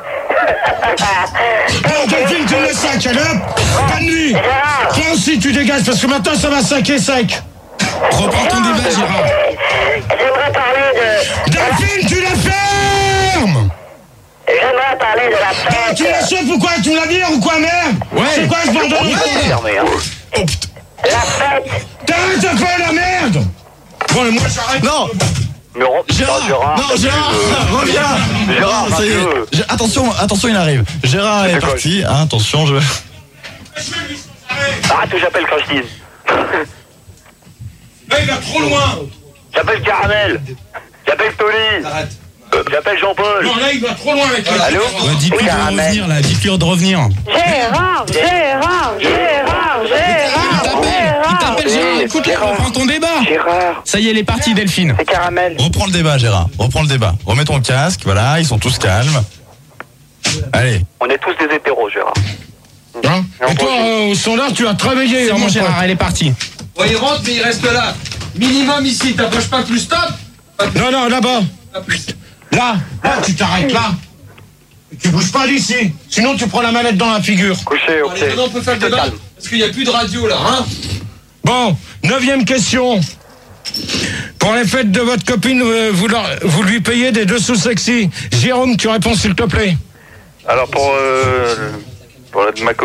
Bon, Delphine, tu me laisses sac, allez hop. Bonne nuit. Toi aussi, tu dégages, parce que maintenant, ça va saquer sec. Reprends ton débat, Gérard. J'aimerais parler de... Delphine, tu la fermes. J'aimerais parler de la Ah, fête. tu la chauffes ou quoi? Tu me la vires ou quoi, merde? Ouais. C'est quoi ce bordel? Fermé, hein. Oh putain. La fête. T'arrêtes un peu la merde. Bon, et moi, j'arrête. Non, Mais re- Gérard. Ah, Gérard. Non, Gérard, reviens. Gérard, Non, ça y est. Mathieu. Gé- Attention, attention, il arrive. Gérard est C'est quoi, parti. Ah, attention, je. Arrête où j'appelle quand je dis. Là, il va trop loin. J'appelle Caramel. J'appelle Tony. Arrête. Euh, J'appelle Jean-Paul. Non, là, il va trop loin avec les... Allô? Ouais, dis-lui de Caramel. revenir là. Dis-lui de revenir. Gérard, Gérard, Gérard, Gérard, Il t'appelle Gérard, écoute-le, reprends ton débat. Gérard. Ça y est, elle est partie, Delphine. C'est Caramel. Reprends le débat, Gérard. Reprends le débat. Remets ton casque. Voilà, ils sont tous calmes. Allez. On est tous des hétéros, Gérard. Hein? Et toi, euh, au standard, tu as travaillé. C'est hein, bon, mon Gérard, pote. elle est partie. Ouais, il rentre, mais il reste là. Minimum ici, t'approches pas plus, stop. Non, non, là-bas. Là, là, tu t'arrêtes là. Tu bouges pas d'ici, sinon tu prends la manette dans la figure. Couché, ok. Allez, maintenant on peut faire le débat, parce qu'il n'y a plus de radio là, hein. Bon, neuvième question. Pour les fêtes de votre copine, euh, vous, leur- vous lui payez des dessous sexy. Jérôme, tu réponds s'il te plaît. Alors pour, euh, pour la de ma copine.